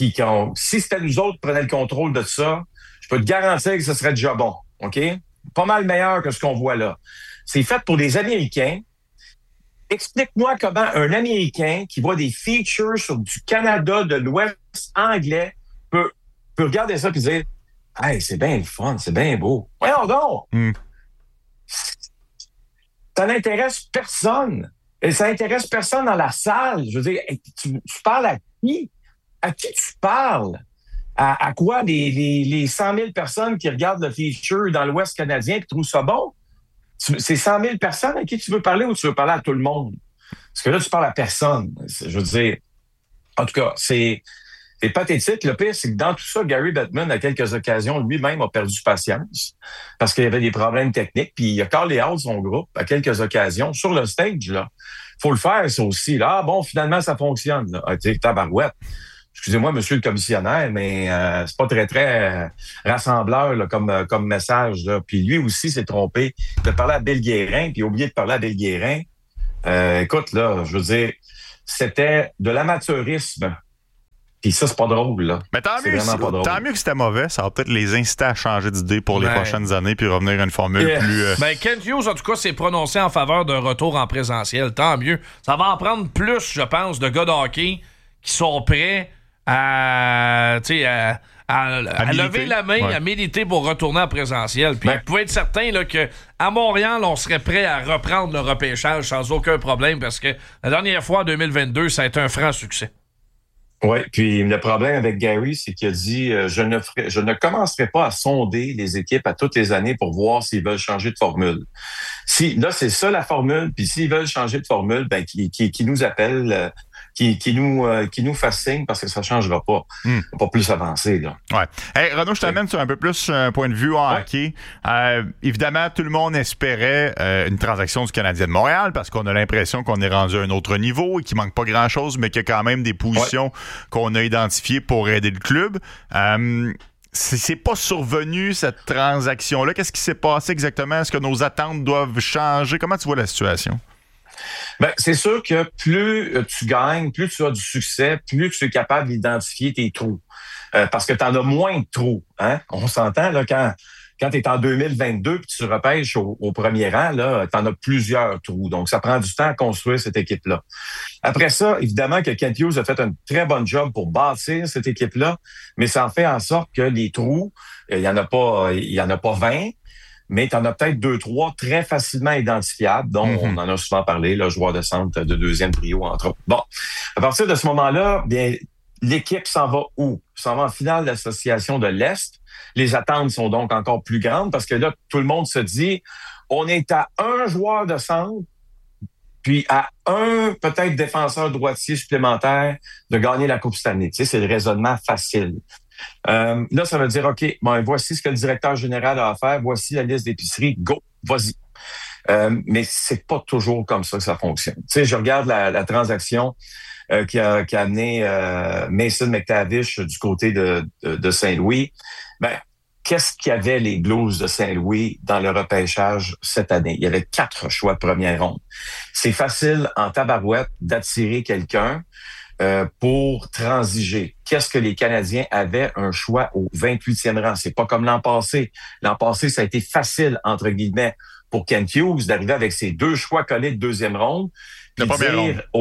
si c'était nous autres qui prenaient le contrôle de ça, je peux te garantir que ce serait déjà bon, OK? Pas mal meilleur que ce qu'on voit là. C'est fait pour des Américains. Explique-moi comment un Américain qui voit des features sur du Canada, de l'Ouest anglais, peut regarder ça et dire « Hey, c'est bien le fun, c'est bien beau. » Voyons donc! Ça n'intéresse personne. Et ça n'intéresse personne dans la salle. Je veux dire, tu parles à qui? À qui tu parles? À quoi les 100 000 personnes qui regardent le feature dans l'Ouest canadien et qui trouvent ça bon? C'est 100 000 personnes à qui tu veux parler ou tu veux parler à tout le monde? Parce que là, tu parles à personne. Je veux dire, en tout cas, c'est pathétique. Le pire, c'est que dans tout ça, Gary Bettman, à quelques occasions, lui-même a perdu patience parce qu'il y avait des problèmes techniques. Puis il a callé out son groupe à quelques occasions sur le stage. Là, faut le faire, ça aussi. Là, bon, finalement, ça fonctionne. Là. Tabarouette. Excusez-moi, monsieur le commissionnaire, mais c'est pas très rassembleur là, comme message. Là. Puis lui aussi s'est trompé. Il a parlé à Bill Guérin, puis il a oublié de parler à Bill Guérin. Écoute, là, je veux dire, c'était de l'amateurisme. Puis ça, c'est pas drôle, là. Mais tant mieux que c'était mauvais. Ça va peut-être les inciter à changer d'idée pour les prochaines années puis revenir à une formule plus... Kent Hughes, en tout cas, s'est prononcé en faveur d'un retour en présentiel. Tant mieux. Ça va en prendre plus, je pense, de gars de hockey qui sont prêts à lever la main, à militer pour retourner en présentiel. Puis vous pouvez être certain là, qu'à Montréal, on serait prêt à reprendre le repêchage sans aucun problème parce que la dernière fois, en 2022, ça a été un franc succès. Oui, puis le problème avec Gary, c'est qu'il a dit je ne commencerai pas à sonder les équipes à toutes les années pour voir s'ils veulent changer de formule. Là, c'est ça la formule, puis s'ils veulent changer de formule, ben qui nous appellent, qui nous fasse signe parce que ça changera pas. Pas plus avancé, là. Ouais. Hey, Renaud, je t'amène sur un peu plus un point de vue en hockey. Évidemment, tout le monde espérait une transaction du Canadien de Montréal parce qu'on a l'impression qu'on est rendu à un autre niveau et qu'il manque pas grand-chose, mais qu'il y a quand même des positions qu'on a identifiées pour aider le club. C'est pas survenu, cette transaction-là. Qu'est-ce qui s'est passé exactement? Est-ce que nos attentes doivent changer? Comment tu vois la situation? Ben, c'est sûr que plus tu gagnes, plus tu as du succès, plus tu es capable d'identifier tes trous. Parce que tu en as moins de trous. Hein? On s'entend là quand tu es en 2022 puis tu repêches au premier rang, là, tu en as plusieurs trous. Donc, ça prend du temps à construire cette équipe-là. Après ça, évidemment que Kent Hughes a fait un très bon job pour bâtir cette équipe-là, mais ça en fait en sorte que les trous, il y en a pas 20, mais tu en as peut-être 2-3 très facilement identifiables, dont on en a souvent parlé, le joueur de centre de deuxième trio, entre autres. Bon, à partir de ce moment-là, bien, l'équipe s'en va où? S'en va en finale de l'association de l'Est. Les attentes sont donc encore plus grandes parce que là, tout le monde se dit, on est à un joueur de centre, puis à un peut-être défenseur droitier supplémentaire de gagner la Coupe Stanley. Tu sais, c'est le raisonnement facile. Là, ça veut dire, OK, bon, voici ce que le directeur général a à faire, voici la liste d'épicerie, go, vas-y. Mais c'est pas toujours comme ça que ça fonctionne. Tu sais, je regarde la transaction qui a amené Mason McTavish du côté de Saint-Louis. Ben, qu'est-ce qu'il y avait les Blues de Saint-Louis dans le repêchage cette année? Il y avait 4 choix de première ronde. C'est facile en tabarouette d'attirer quelqu'un pour transiger. Qu'est-ce que les Canadiens avaient un choix au 28e rang? C'est pas comme l'an passé. L'an passé, ça a été facile, entre guillemets, pour Kent Hughes d'arriver avec ses 2 choix collés de deuxième ronde. De première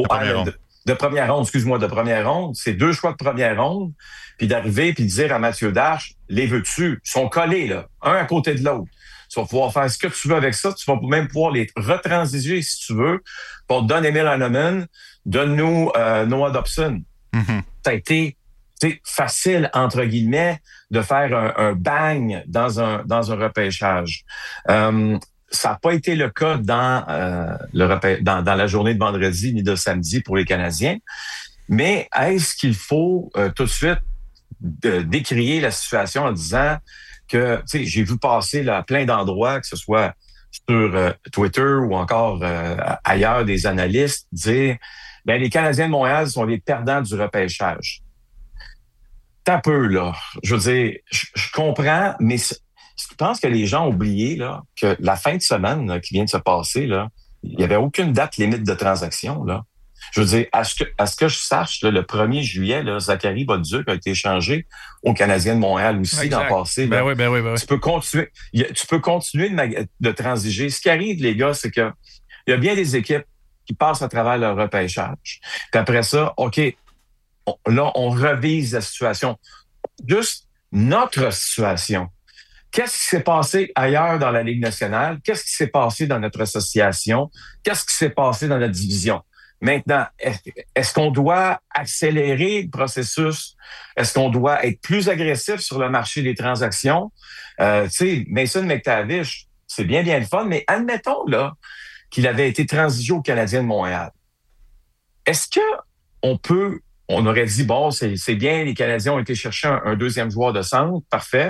ronde. C'est 2 choix de première ronde. Puis d'arriver puis de dire à Mathieu Darche, les veux-tu? Ils sont collés, là, un à côté de l'autre. Tu vas pouvoir faire ce que tu veux avec ça. Tu vas même pouvoir les retransiger, si tu veux, pour te donner Emil Hanneman, donne-nous Noah Dobson. Ça a été facile, entre guillemets, de faire un bang dans un repêchage. Ça n'a pas été le cas dans la journée de vendredi ni de samedi pour les Canadiens. Mais est-ce qu'il faut tout de suite décrier la situation en disant que, tu sais, j'ai vu passer là, à plein d'endroits, que ce soit sur Twitter ou encore ailleurs, des analystes dire ben les Canadiens de Montréal sont les perdants du repêchage. T'as peu, là. Je veux dire, je comprends, mais je pense que les gens ont oublié là, que la fin de semaine là, qui vient de se passer, là, il n'y avait aucune date limite de transaction. Là. Je veux dire, à ce que je sache, là, le 1er juillet, là, Zachary Bolduc a été échangé aux Canadiens de Montréal aussi l'an passé. Ben oui. Tu peux continuer de transiger. Ce qui arrive, les gars, c'est que il y a bien des équipes qui passent à travers leur repêchage. Puis après ça, OK, là, on revise la situation. Juste notre situation. Qu'est-ce qui s'est passé ailleurs dans la Ligue nationale? Qu'est-ce qui s'est passé dans notre association? Qu'est-ce qui s'est passé dans notre division? Maintenant, est-ce qu'on doit accélérer le processus? Est-ce qu'on doit être plus agressif sur le marché des transactions? Tu sais, Mason McTavish, c'est bien le fun, mais admettons là qu'il avait été transigé au Canadien de Montréal. Est-ce que on aurait dit, bon, c'est bien, les Canadiens ont été chercher un deuxième joueur de centre, parfait.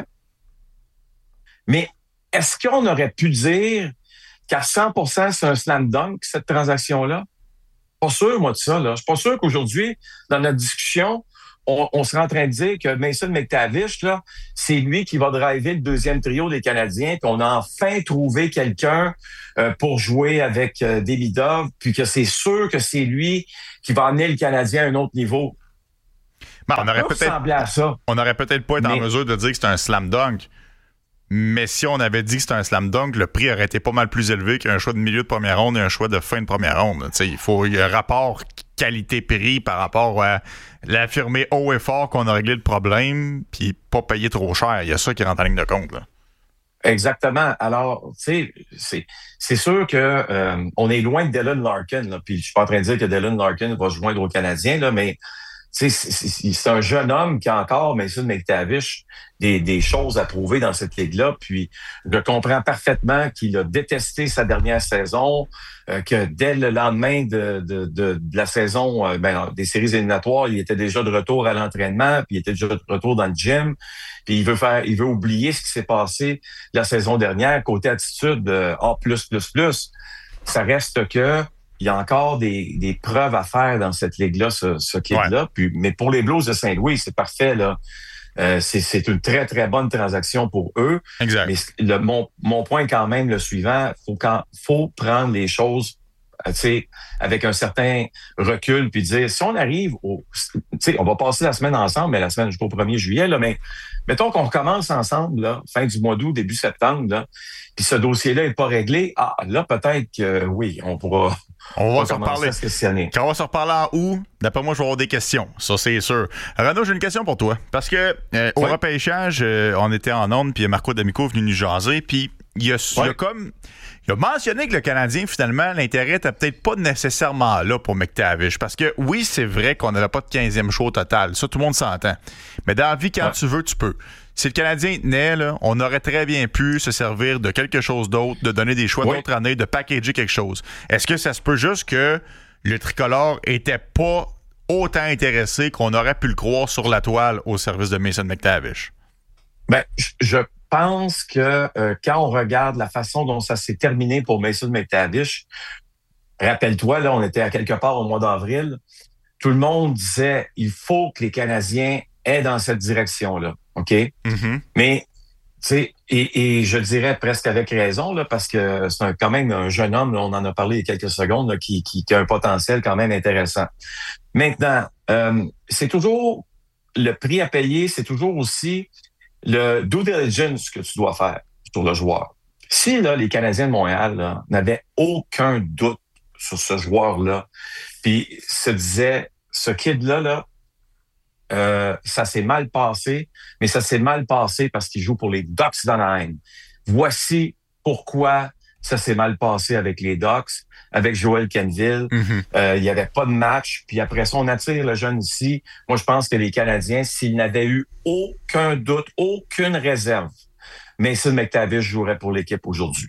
Mais est-ce qu'on aurait pu dire qu'à 100% c'est un slam dunk, cette transaction-là? Pas sûr, moi, de ça. Là. Je suis pas sûr qu'aujourd'hui, dans notre discussion, on serait en train de dire que Mason McTavish, là, c'est lui qui va driver le deuxième trio des Canadiens, puis on a enfin trouvé quelqu'un pour jouer avec Demidov, puis que c'est sûr que c'est lui qui va amener le Canadien à un autre niveau. Ben, on aurait peut-être pas été en mesure de dire que c'est un slam dunk. Mais si on avait dit que c'était un slam dunk, le prix aurait été pas mal plus élevé qu'un choix de milieu de première ronde et un choix de fin de première ronde. Il y a un rapport qualité-prix par rapport à l'affirmer haut et fort qu'on a réglé le problème puis pas payer trop cher. Il y a ça qui rentre en ligne de compte. Là. Exactement. Alors, tu sais, c'est sûr que on est loin de Dylan Larkin. Là, puis je suis pas en train de dire que Dylan Larkin va se joindre aux Canadiens, là, mais c'est un jeune homme qui a encore, Mason McTavish, des choses à prouver dans cette ligue-là. Puis je comprends parfaitement qu'il a détesté sa dernière saison, que dès le lendemain de la saison des séries éliminatoires, il était déjà de retour à l'entraînement, puis il était déjà de retour dans le gym. Puis il veut oublier ce qui s'est passé la saison dernière. Côté attitude, A++. Ça reste que il y a encore des preuves à faire dans cette ligue-là, ce kid-là. Ouais. Puis, mais pour les Blues de Saint-Louis, c'est parfait, là. C'est une très, très bonne transaction pour eux. Exact. Mais mon point est quand même le suivant. Faut prendre les choses, avec un certain recul, puis dire, si on arrive on va passer la semaine ensemble, mais la semaine jusqu'au 1er juillet, là, mais mettons qu'on recommence ensemble, là, fin du mois d'août, début septembre, là, puis ce dossier-là est pas réglé, là, peut-être que oui, on pourra... On va se reparler. Quand on va se reparler en août, d'après moi, je vais avoir des questions. Ça, c'est sûr. Renaud, j'ai une question pour toi. Parce que au repêchage, on était en onde, puis Marco D'Amico est venu nous jaser, puis il a mentionné que le Canadien, finalement, l'intérêt n'était peut-être pas nécessairement là pour McTavish. Parce que oui, c'est vrai qu'on n'avait pas de 15e show au total. Ça, tout le monde s'entend. Mais dans la vie, quand tu veux, tu peux. Si le Canadien tenait, là, on aurait très bien pu se servir de quelque chose d'autre, de donner des choix d'autres années, de packager quelque chose. Est-ce que ça se peut juste que le tricolore était pas autant intéressé qu'on aurait pu le croire sur la toile au service de Mason McTavish? Ben, je pense que quand on regarde la façon dont ça s'est terminé pour Mason McTavish, rappelle-toi, là, on était à quelque part au mois d'avril, tout le monde disait il faut que les Canadiens aient dans cette direction-là. OK? Mm-hmm. Mais, tu sais, et je dirais presque avec raison, là, parce que c'est quand même un jeune homme, là, on en a parlé il y a quelques secondes, là, qui a un potentiel quand même intéressant. Maintenant, c'est toujours le prix à payer, c'est toujours aussi le due diligence que tu dois faire sur le joueur. Si là, les Canadiens de Montréal là, n'avaient aucun doute sur ce joueur-là, puis se disaient, ce kid-là, là, ça s'est mal passé, mais ça s'est mal passé parce qu'il joue pour les Ducks d'Anaheim. Voici pourquoi ça s'est mal passé avec les Ducks, avec Joel Kenville. Il n'y avait pas de match. Puis après ça, on attire le jeune ici. Moi, je pense que les Canadiens, s'ils n'avaient eu aucun doute, aucune réserve, Mason McTavish jouerait pour l'équipe aujourd'hui.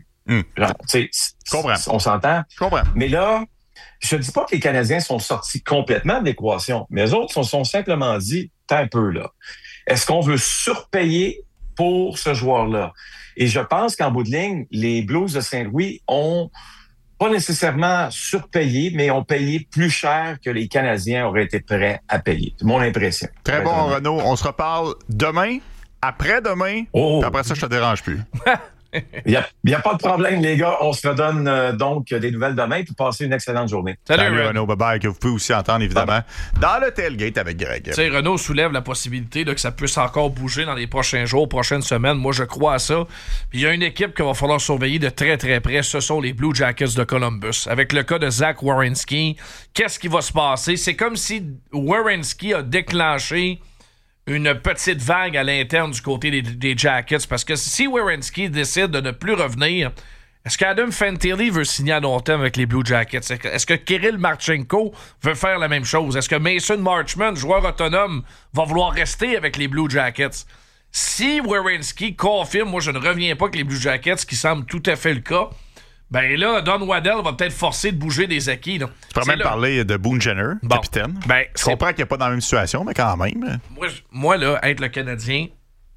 On s'entend? Je comprends. Mais là, je ne dis pas que les Canadiens sont sortis complètement de l'équation, mais les autres sont simplement dit, t'as un peu là. Est-ce qu'on veut surpayer pour ce joueur-là? Et je pense qu'en bout de ligne, les Blues de Saint-Louis ont pas nécessairement surpayé, mais ont payé plus cher que les Canadiens auraient été prêts à payer. C'est mon impression. Très bon, Renaud. On se reparle demain, après-demain, puis après ça, je te dérange plus. Il n'y a pas de problème, les gars. On se redonne donc des nouvelles demain puis passer une excellente journée. Salut Renaud, bye-bye, que vous pouvez aussi entendre, évidemment, dans le tailgate avec Greg. Tu sais, Renaud soulève la possibilité là, que ça puisse encore bouger dans les prochains jours, prochaines semaines. Moi, je crois à ça. Puis il y a une équipe qu'il va falloir surveiller de très, très près. Ce sont les Blue Jackets de Columbus. Avec le cas de Zach Werenski, qu'est-ce qui va se passer? C'est comme si Werenski a déclenché une petite vague à l'interne du côté des Jackets, parce que si Werenski décide de ne plus revenir, Est-ce qu'Adam Fantilli veut signer à long terme avec les Blue Jackets? Est-ce que Kirill Marchenko veut faire la même chose? Est-ce que Mason Marchment, joueur autonome, va vouloir rester avec les Blue Jackets? Si Werenski confirme, moi je ne reviens pas avec les Blue Jackets, ce qui semble tout à fait le cas, ben là, Don Waddell va peut-être forcer de bouger des acquis. Là. Tu pourrais même parler de Boone Jenner, capitaine. Ben, je comprends qu'il n'est pas dans la même situation, mais quand même. Moi là, être le Canadien,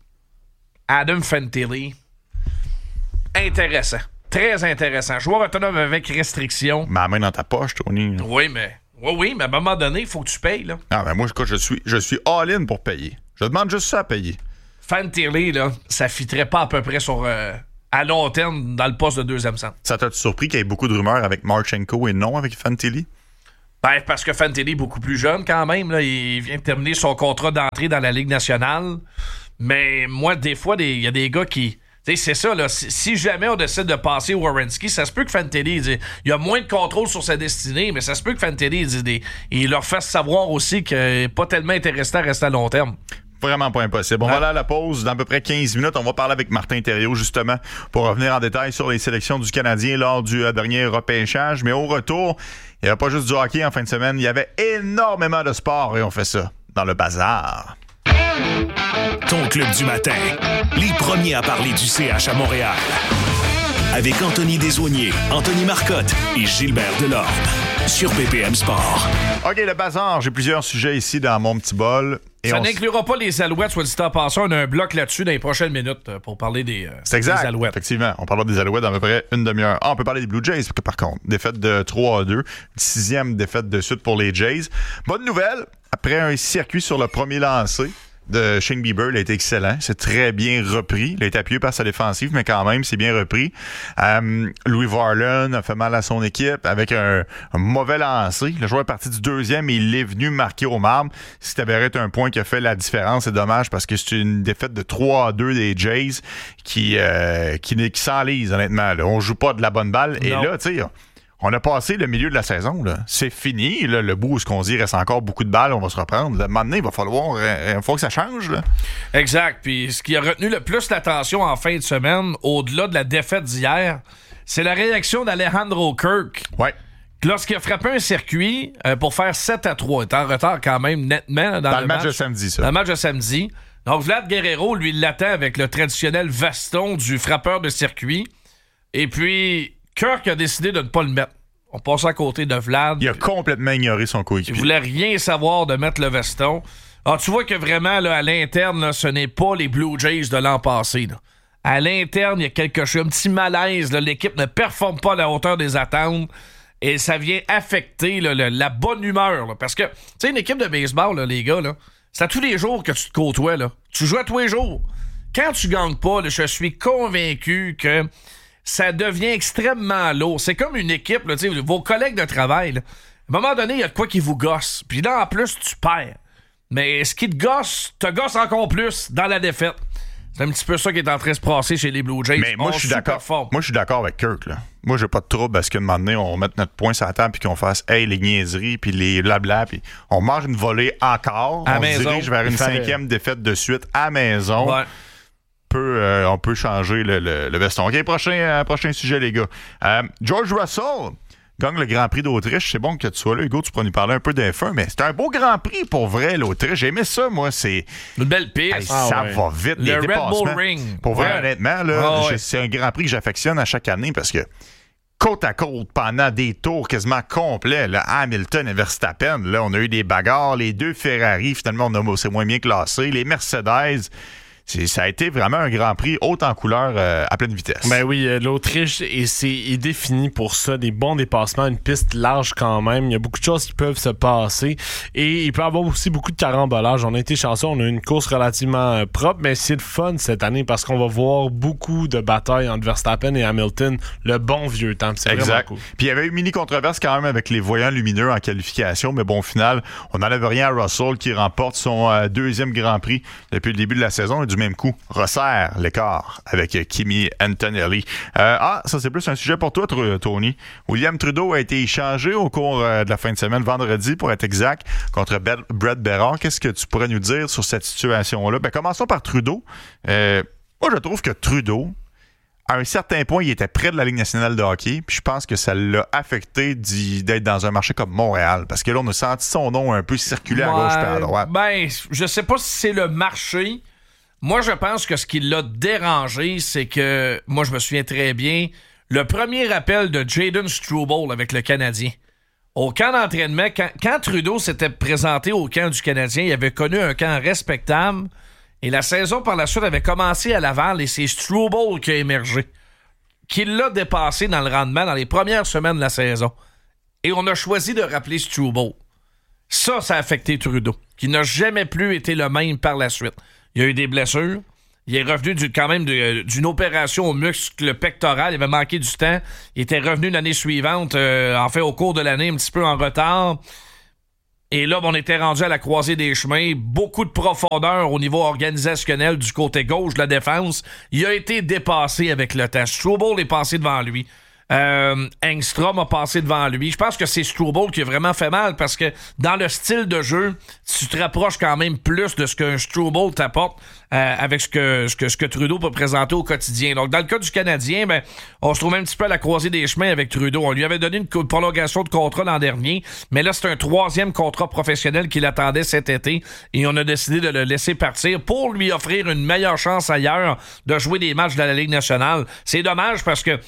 Adam Fantilli, intéressant. Très intéressant. Joueur autonome avec restriction. Ma main dans ta poche, Tony. Oui, mais à un moment donné, il faut que tu payes. Là. Ah, ben moi, je suis all-in pour payer. Je demande juste ça à payer. Fantilli, là, ça fitterait pas à peu près sur à long terme dans le poste de deuxième centre. Ça t'a surpris qu'il y ait beaucoup de rumeurs avec Marchenko et non avec Fantilli? Ben, parce que Fantilli est beaucoup plus jeune quand même. Là. Il vient de terminer son contrat d'entrée dans la Ligue nationale. Mais moi, des fois, il y a des gars qui... Tu sais, c'est ça, là. Si jamais on décide de passer Werenski, ça se peut que Fantilli, il y a moins de contrôle sur sa destinée, mais ça se peut que Fantilli, il leur fasse savoir aussi qu'il n'est pas tellement intéressé à rester à long terme. Vraiment pas impossible. On va aller à la pause. Dans à peu près 15 minutes, on va parler avec Martin Thériault, justement, pour revenir en détail sur les sélections du Canadien lors du dernier repêchage. Mais au retour, il n'y avait pas juste du hockey en fin de semaine, il y avait énormément de sport et on fait ça dans le bazar. Ton club du matin. Les premiers à parler du CH à Montréal. Avec Anthony Desaulniers, Anthony Marcotte et Gilbert Delorme. Sur BPM Sport. OK, le bazar. J'ai plusieurs sujets ici dans mon petit bol. Et ça n'inclura pas les Alouettes, soit dit en passant. On a un bloc là-dessus dans les prochaines minutes pour parler des Alouettes. Effectivement. On parlera des Alouettes dans à peu près une demi-heure. On peut parler des Blue Jays, par contre. Défaite de 3-2. 6e défaite de suite pour les Jays. Bonne nouvelle. Après un circuit sur le premier lancé de Shane Bieber, il a été excellent. C'est très bien repris. Il a été appuyé par sa défensive, mais quand même, c'est bien repris. Louis Varland a fait mal à son équipe avec un mauvais lancer. Le joueur est parti du deuxième et il est venu marquer au marbre. Si t'avais été un point qui a fait la différence, c'est dommage parce que c'est une défaite de 3-2 des Jays qui s'enlise, honnêtement. Là. On joue pas de la bonne balle. Non. Et là, tu sais... On a passé le milieu de la saison. Là. C'est fini. Là, le bout où ce qu'on dit, il reste encore beaucoup de balles. On va se reprendre. Là, maintenant, il va falloir que ça change. Là. Exact. Puis ce qui a retenu le plus l'attention en fin de semaine, au-delà de la défaite d'hier, c'est la réaction d'Alejandro Kirk. Ouais. Lorsqu'il a frappé un circuit pour faire 7-3. Il est en retard quand même nettement dans le match de samedi. Ça. Dans le match de samedi. Donc Vlad Guerrero, lui, l'attend avec le traditionnel veston du frappeur de circuit. Et puis... Kirk a décidé de ne pas le mettre. On passe à côté de Vlad. Il a complètement ignoré son coéquipier. Il voulait rien savoir de mettre le veston. Alors, tu vois que vraiment, là, à l'interne, là, ce n'est pas les Blue Jays de l'an passé. Là. À l'interne, il y a quelque chose, un petit malaise. Là. L'équipe ne performe pas à la hauteur des attentes. Et ça vient affecter là, la bonne humeur. Là. Parce que, tu sais, une équipe de baseball, là, les gars, là, c'est à tous les jours que tu te côtoies. Là. Tu joues à tous les jours. Quand tu gagnes pas, là, je suis convaincu que ça devient extrêmement lourd. C'est comme une équipe, là, vos collègues de travail. Là, à un moment donné, il y a de quoi qui vous gosse. Puis là, en plus, tu perds. Mais ce qui te gosse encore plus dans la défaite. C'est un petit peu ça qui est en train de se passer chez les Blue Jays. Mais moi, je suis d'accord. Moi, je suis d'accord avec Kirk. Là. Moi, j'ai pas de trouble à ce qu'à un moment donné, on mette notre poing sur la table puis qu'on fasse les niaiseries puis les blabla puis on mange une volée encore. On se dirige vers une 5e défaite de suite à maison. Ouais. On peut changer le veston. OK, prochain sujet, les gars. George Russell gagne le Grand Prix d'Autriche. C'est bon que tu sois là, Hugo. Tu pourras nous parler un peu d'F1, mais c'est un beau Grand Prix pour vrai, l'Autriche. J'ai aimé ça, moi. C'est une belle piste. Ça va vite. Le Red Bull Ring. Pour vrai, honnêtement, là, c'est un Grand Prix que j'affectionne à chaque année parce que côte à côte, pendant des tours quasiment complets, là, Hamilton et Verstappen, là, on a eu des bagarres. Les deux Ferrari, finalement, c'est moins bien classé. Les Mercedes... Ça a été vraiment un Grand Prix haut en couleur à pleine vitesse. Ben oui, l'Autriche est définie pour ça, des bons dépassements, une piste large quand même. Il y a beaucoup de choses qui peuvent se passer et il peut y avoir aussi beaucoup de carambolages. On a été chanceux, on a eu une course relativement propre, mais c'est le fun cette année parce qu'on va voir beaucoup de batailles entre Verstappen et Hamilton, le bon vieux temps. C'est exact. Cool. Puis il y avait une mini-controverse quand même avec les voyants lumineux en qualification, mais bon, au final, on n'enlève rien à Russell qui remporte son deuxième Grand Prix depuis le début de la saison et du même coup resserre l'écart avec Kimi Antonelli. Ça c'est plus un sujet pour toi, Tony. William Trudeau a été échangé au cours de la fin de semaine, vendredi pour être exact, contre Brett Berard. Qu'est-ce que tu pourrais nous dire sur cette situation-là? Ben, commençons par Trudeau. Moi, je trouve que Trudeau à un certain point, il était près de la Ligue nationale de hockey, puis je pense que ça l'a affecté d'être dans un marché comme Montréal, parce que là, on a senti son nom un peu circuler à gauche et à droite. Ben, je sais pas si c'est le marché. Moi, je pense que ce qui l'a dérangé, c'est que, moi, je me souviens très bien, le premier appel de Jayden Struble avec le Canadien. Au camp d'entraînement, quand Trudeau s'était présenté au camp du Canadien, il avait connu un camp respectable. Et la saison par la suite avait commencé à Laval et c'est Struble qui a émergé. Qui l'a dépassé dans le rendement dans les premières semaines de la saison. Et on a choisi de rappeler Struble. Ça a affecté Trudeau, qui n'a jamais plus été le même par la suite. Il y a eu des blessures. Il est revenu quand même d'une opération au muscle pectoral. Il avait manqué du temps. Il était revenu l'année suivante, en fait au cours de l'année, un petit peu en retard. Et là, on était rendu à la croisée des chemins. Beaucoup de profondeur au niveau organisationnel du côté gauche de la défense. Il a été dépassé avec le temps. Struble est passé devant lui. Engstrom a passé devant lui. Je pense que c'est Struble qui a vraiment fait mal parce que dans le style de jeu, tu te rapproches quand même plus de ce qu'un Struble t'apporte avec ce que Trudeau peut présenter au quotidien. Donc, dans le cas du Canadien, ben, on se trouve un petit peu à la croisée des chemins avec Trudeau. On lui avait donné une prolongation de contrat l'an dernier, mais là, c'est un 3e contrat professionnel qu'il attendait cet été et on a décidé de le laisser partir pour lui offrir une meilleure chance ailleurs de jouer des matchs de la Ligue nationale. C'est dommage parce que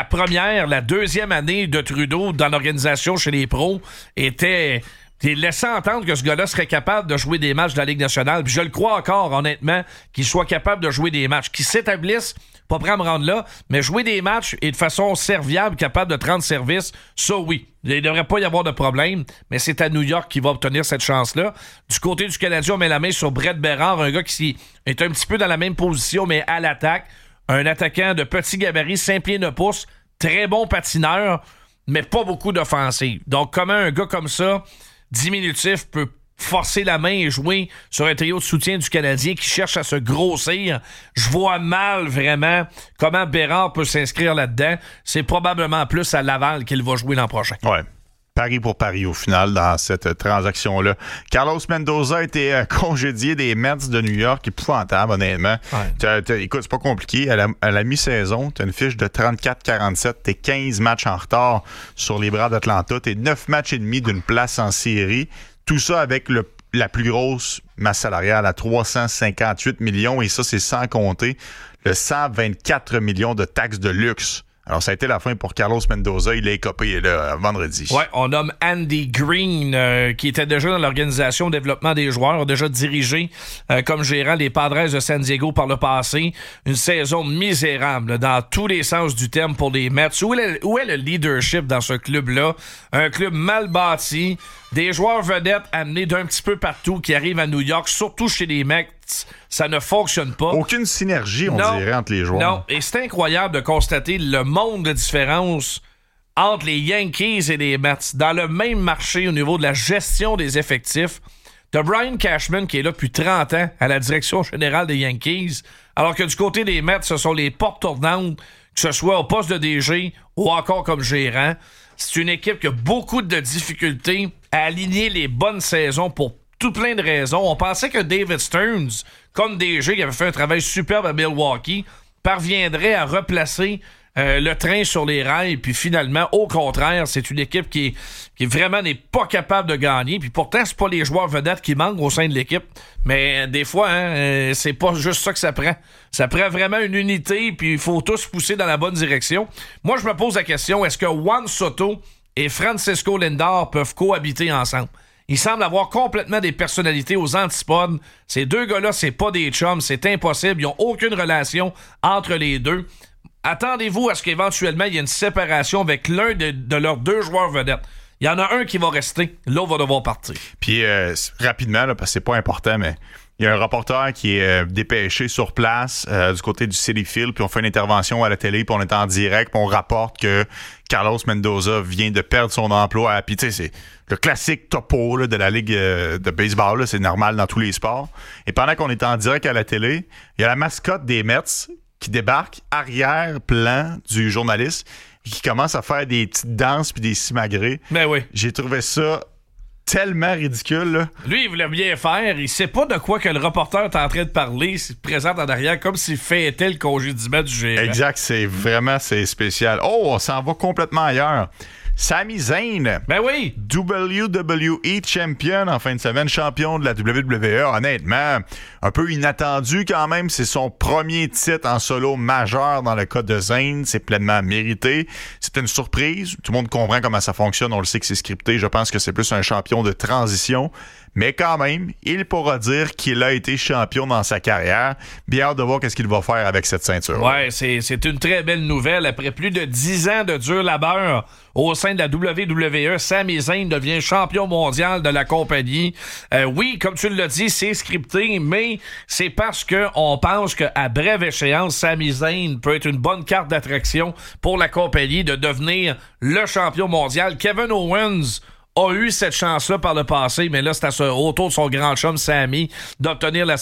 la deuxième année de Trudeau dans l'organisation chez les pros était... Il laissait entendre que ce gars-là serait capable de jouer des matchs de la Ligue nationale. Puis je le crois encore, honnêtement, qu'il soit capable de jouer des matchs. Qu'il s'établisse, pas prêt à me rendre là, mais jouer des matchs et de façon serviable, capable de te rendre service, ça oui. Il ne devrait pas y avoir de problème, mais c'est à New York qu'il va obtenir cette chance-là. Du côté du Canadien, on met la main sur Brett Bérard, un gars qui est un petit peu dans la même position, mais à l'attaque. Un attaquant de petit gabarit, 5 pieds 9 pouces, très bon patineur, mais pas beaucoup d'offensive. Donc, comment un gars comme ça, diminutif, peut forcer la main et jouer sur un trio de soutien du Canadien qui cherche à se grossir? Je vois mal, vraiment, comment Bérard peut s'inscrire là-dedans. C'est probablement plus à Laval qu'il va jouer l'an prochain. Ouais. Pari pour pari au final dans cette transaction-là. Carlos Mendoza a été congédié des Mets de New York. Épouvantable, honnêtement. Ouais. Écoute, c'est pas compliqué. À la mi-saison, tu as une fiche de 34-47. Tu es 15 matchs en retard sur les bras d'Atlanta. Tu es 9 matchs et demi d'une place en série. Tout ça avec la plus grosse masse salariale à 358 millions. Et ça, c'est sans compter le 124 millions de taxes de luxe. Alors, ça a été la fin pour Carlos Mendoza. Il a écopé là, vendredi. Ouais, on nomme Andy Green, qui était déjà dans l'organisation de développement des joueurs, a déjà dirigé comme gérant les Padres de San Diego par le passé. Une saison misérable dans tous les sens du terme pour les Mets. Où est le leadership dans ce club-là? Un club mal bâti, des joueurs vedettes amenés d'un petit peu partout qui arrivent à New York, surtout chez les Mets. Ça ne fonctionne pas. Aucune synergie, on dirait, entre les joueurs. Non, et c'est incroyable de constater le monde de différence entre les Yankees et les Mets. Dans le même marché au niveau de la gestion des effectifs, t'as Brian Cashman qui est là depuis 30 ans à la direction générale des Yankees, alors que du côté des Mets, ce sont les portes tournantes, que ce soit au poste de DG ou encore comme gérant. C'est une équipe qui a beaucoup de difficultés à aligner les bonnes saisons pour tout plein de raisons. On pensait que David Stearns, comme DG, qui avait fait un travail superbe à Milwaukee, parviendrait à replacer le train sur les rails, puis finalement, au contraire, c'est une équipe qui vraiment n'est pas capable de gagner, puis pourtant, c'est pas les joueurs vedettes qui manquent au sein de l'équipe, mais des fois, c'est pas juste ça que ça prend. Ça prend vraiment une unité, puis il faut tous pousser dans la bonne direction. Moi, je me pose la question, est-ce que Juan Soto et Francisco Lindor peuvent cohabiter ensemble? Ils semblent avoir complètement des personnalités aux antipodes. Ces deux gars-là, c'est pas des chums, c'est impossible. Ils n'ont aucune relation entre les deux. Attendez-vous à ce qu'éventuellement, il y ait une séparation avec l'un de leurs deux joueurs vedettes. Il y en a un qui va rester, l'autre va devoir partir. Puis, rapidement, là, parce que c'est pas important, mais il y a un reporter qui est dépêché sur place du côté du Citi Field, puis on fait une intervention à la télé, puis on est en direct, puis on rapporte que Carlos Mendoza vient de perdre son emploi. Puis tu sais, c'est le classique topo là, de la ligue de baseball, là, c'est normal dans tous les sports. Et pendant qu'on est en direct à la télé, il y a la mascotte des Mets qui débarque, arrière-plan du journaliste, et qui commence à faire des petites danses puis des simagrées. Ben oui. J'ai trouvé ça tellement ridicule, là. Lui, il voulait bien faire. Il sait pas de quoi que le reporter est en train de parler. Il se présente en arrière comme s'il fêtait le congédiement du gérant. Exact, c'est spécial. Oh, on s'en va complètement ailleurs. Sami Zayn. Ben oui. WWE Champion en fin de semaine, champion de la WWE. Honnêtement, un peu inattendu quand même. C'est son premier titre en solo majeur dans le cas de Zayn. C'est pleinement mérité. C'était une surprise. Tout le monde comprend comment ça fonctionne. On le sait que c'est scripté. Je pense que c'est plus un champion de transition. Mais quand même, il pourra dire qu'il a été champion dans sa carrière. Bien hâte de voir qu'est-ce qu'il va faire avec cette ceinture. Ouais, c'est une très belle nouvelle. Après plus de 10 ans de dur labeur au sein de la WWE, Sami Zayn devient champion mondial de la compagnie. Oui, comme tu l'as dit, c'est scripté, mais c'est parce que on pense qu'à brève échéance, Sami Zayn peut être une bonne carte d'attraction pour la compagnie de devenir le champion mondial. Kevin Owens a eu cette chance-là par le passé, mais là, c'est autour de son grand chum Sami d'obtenir la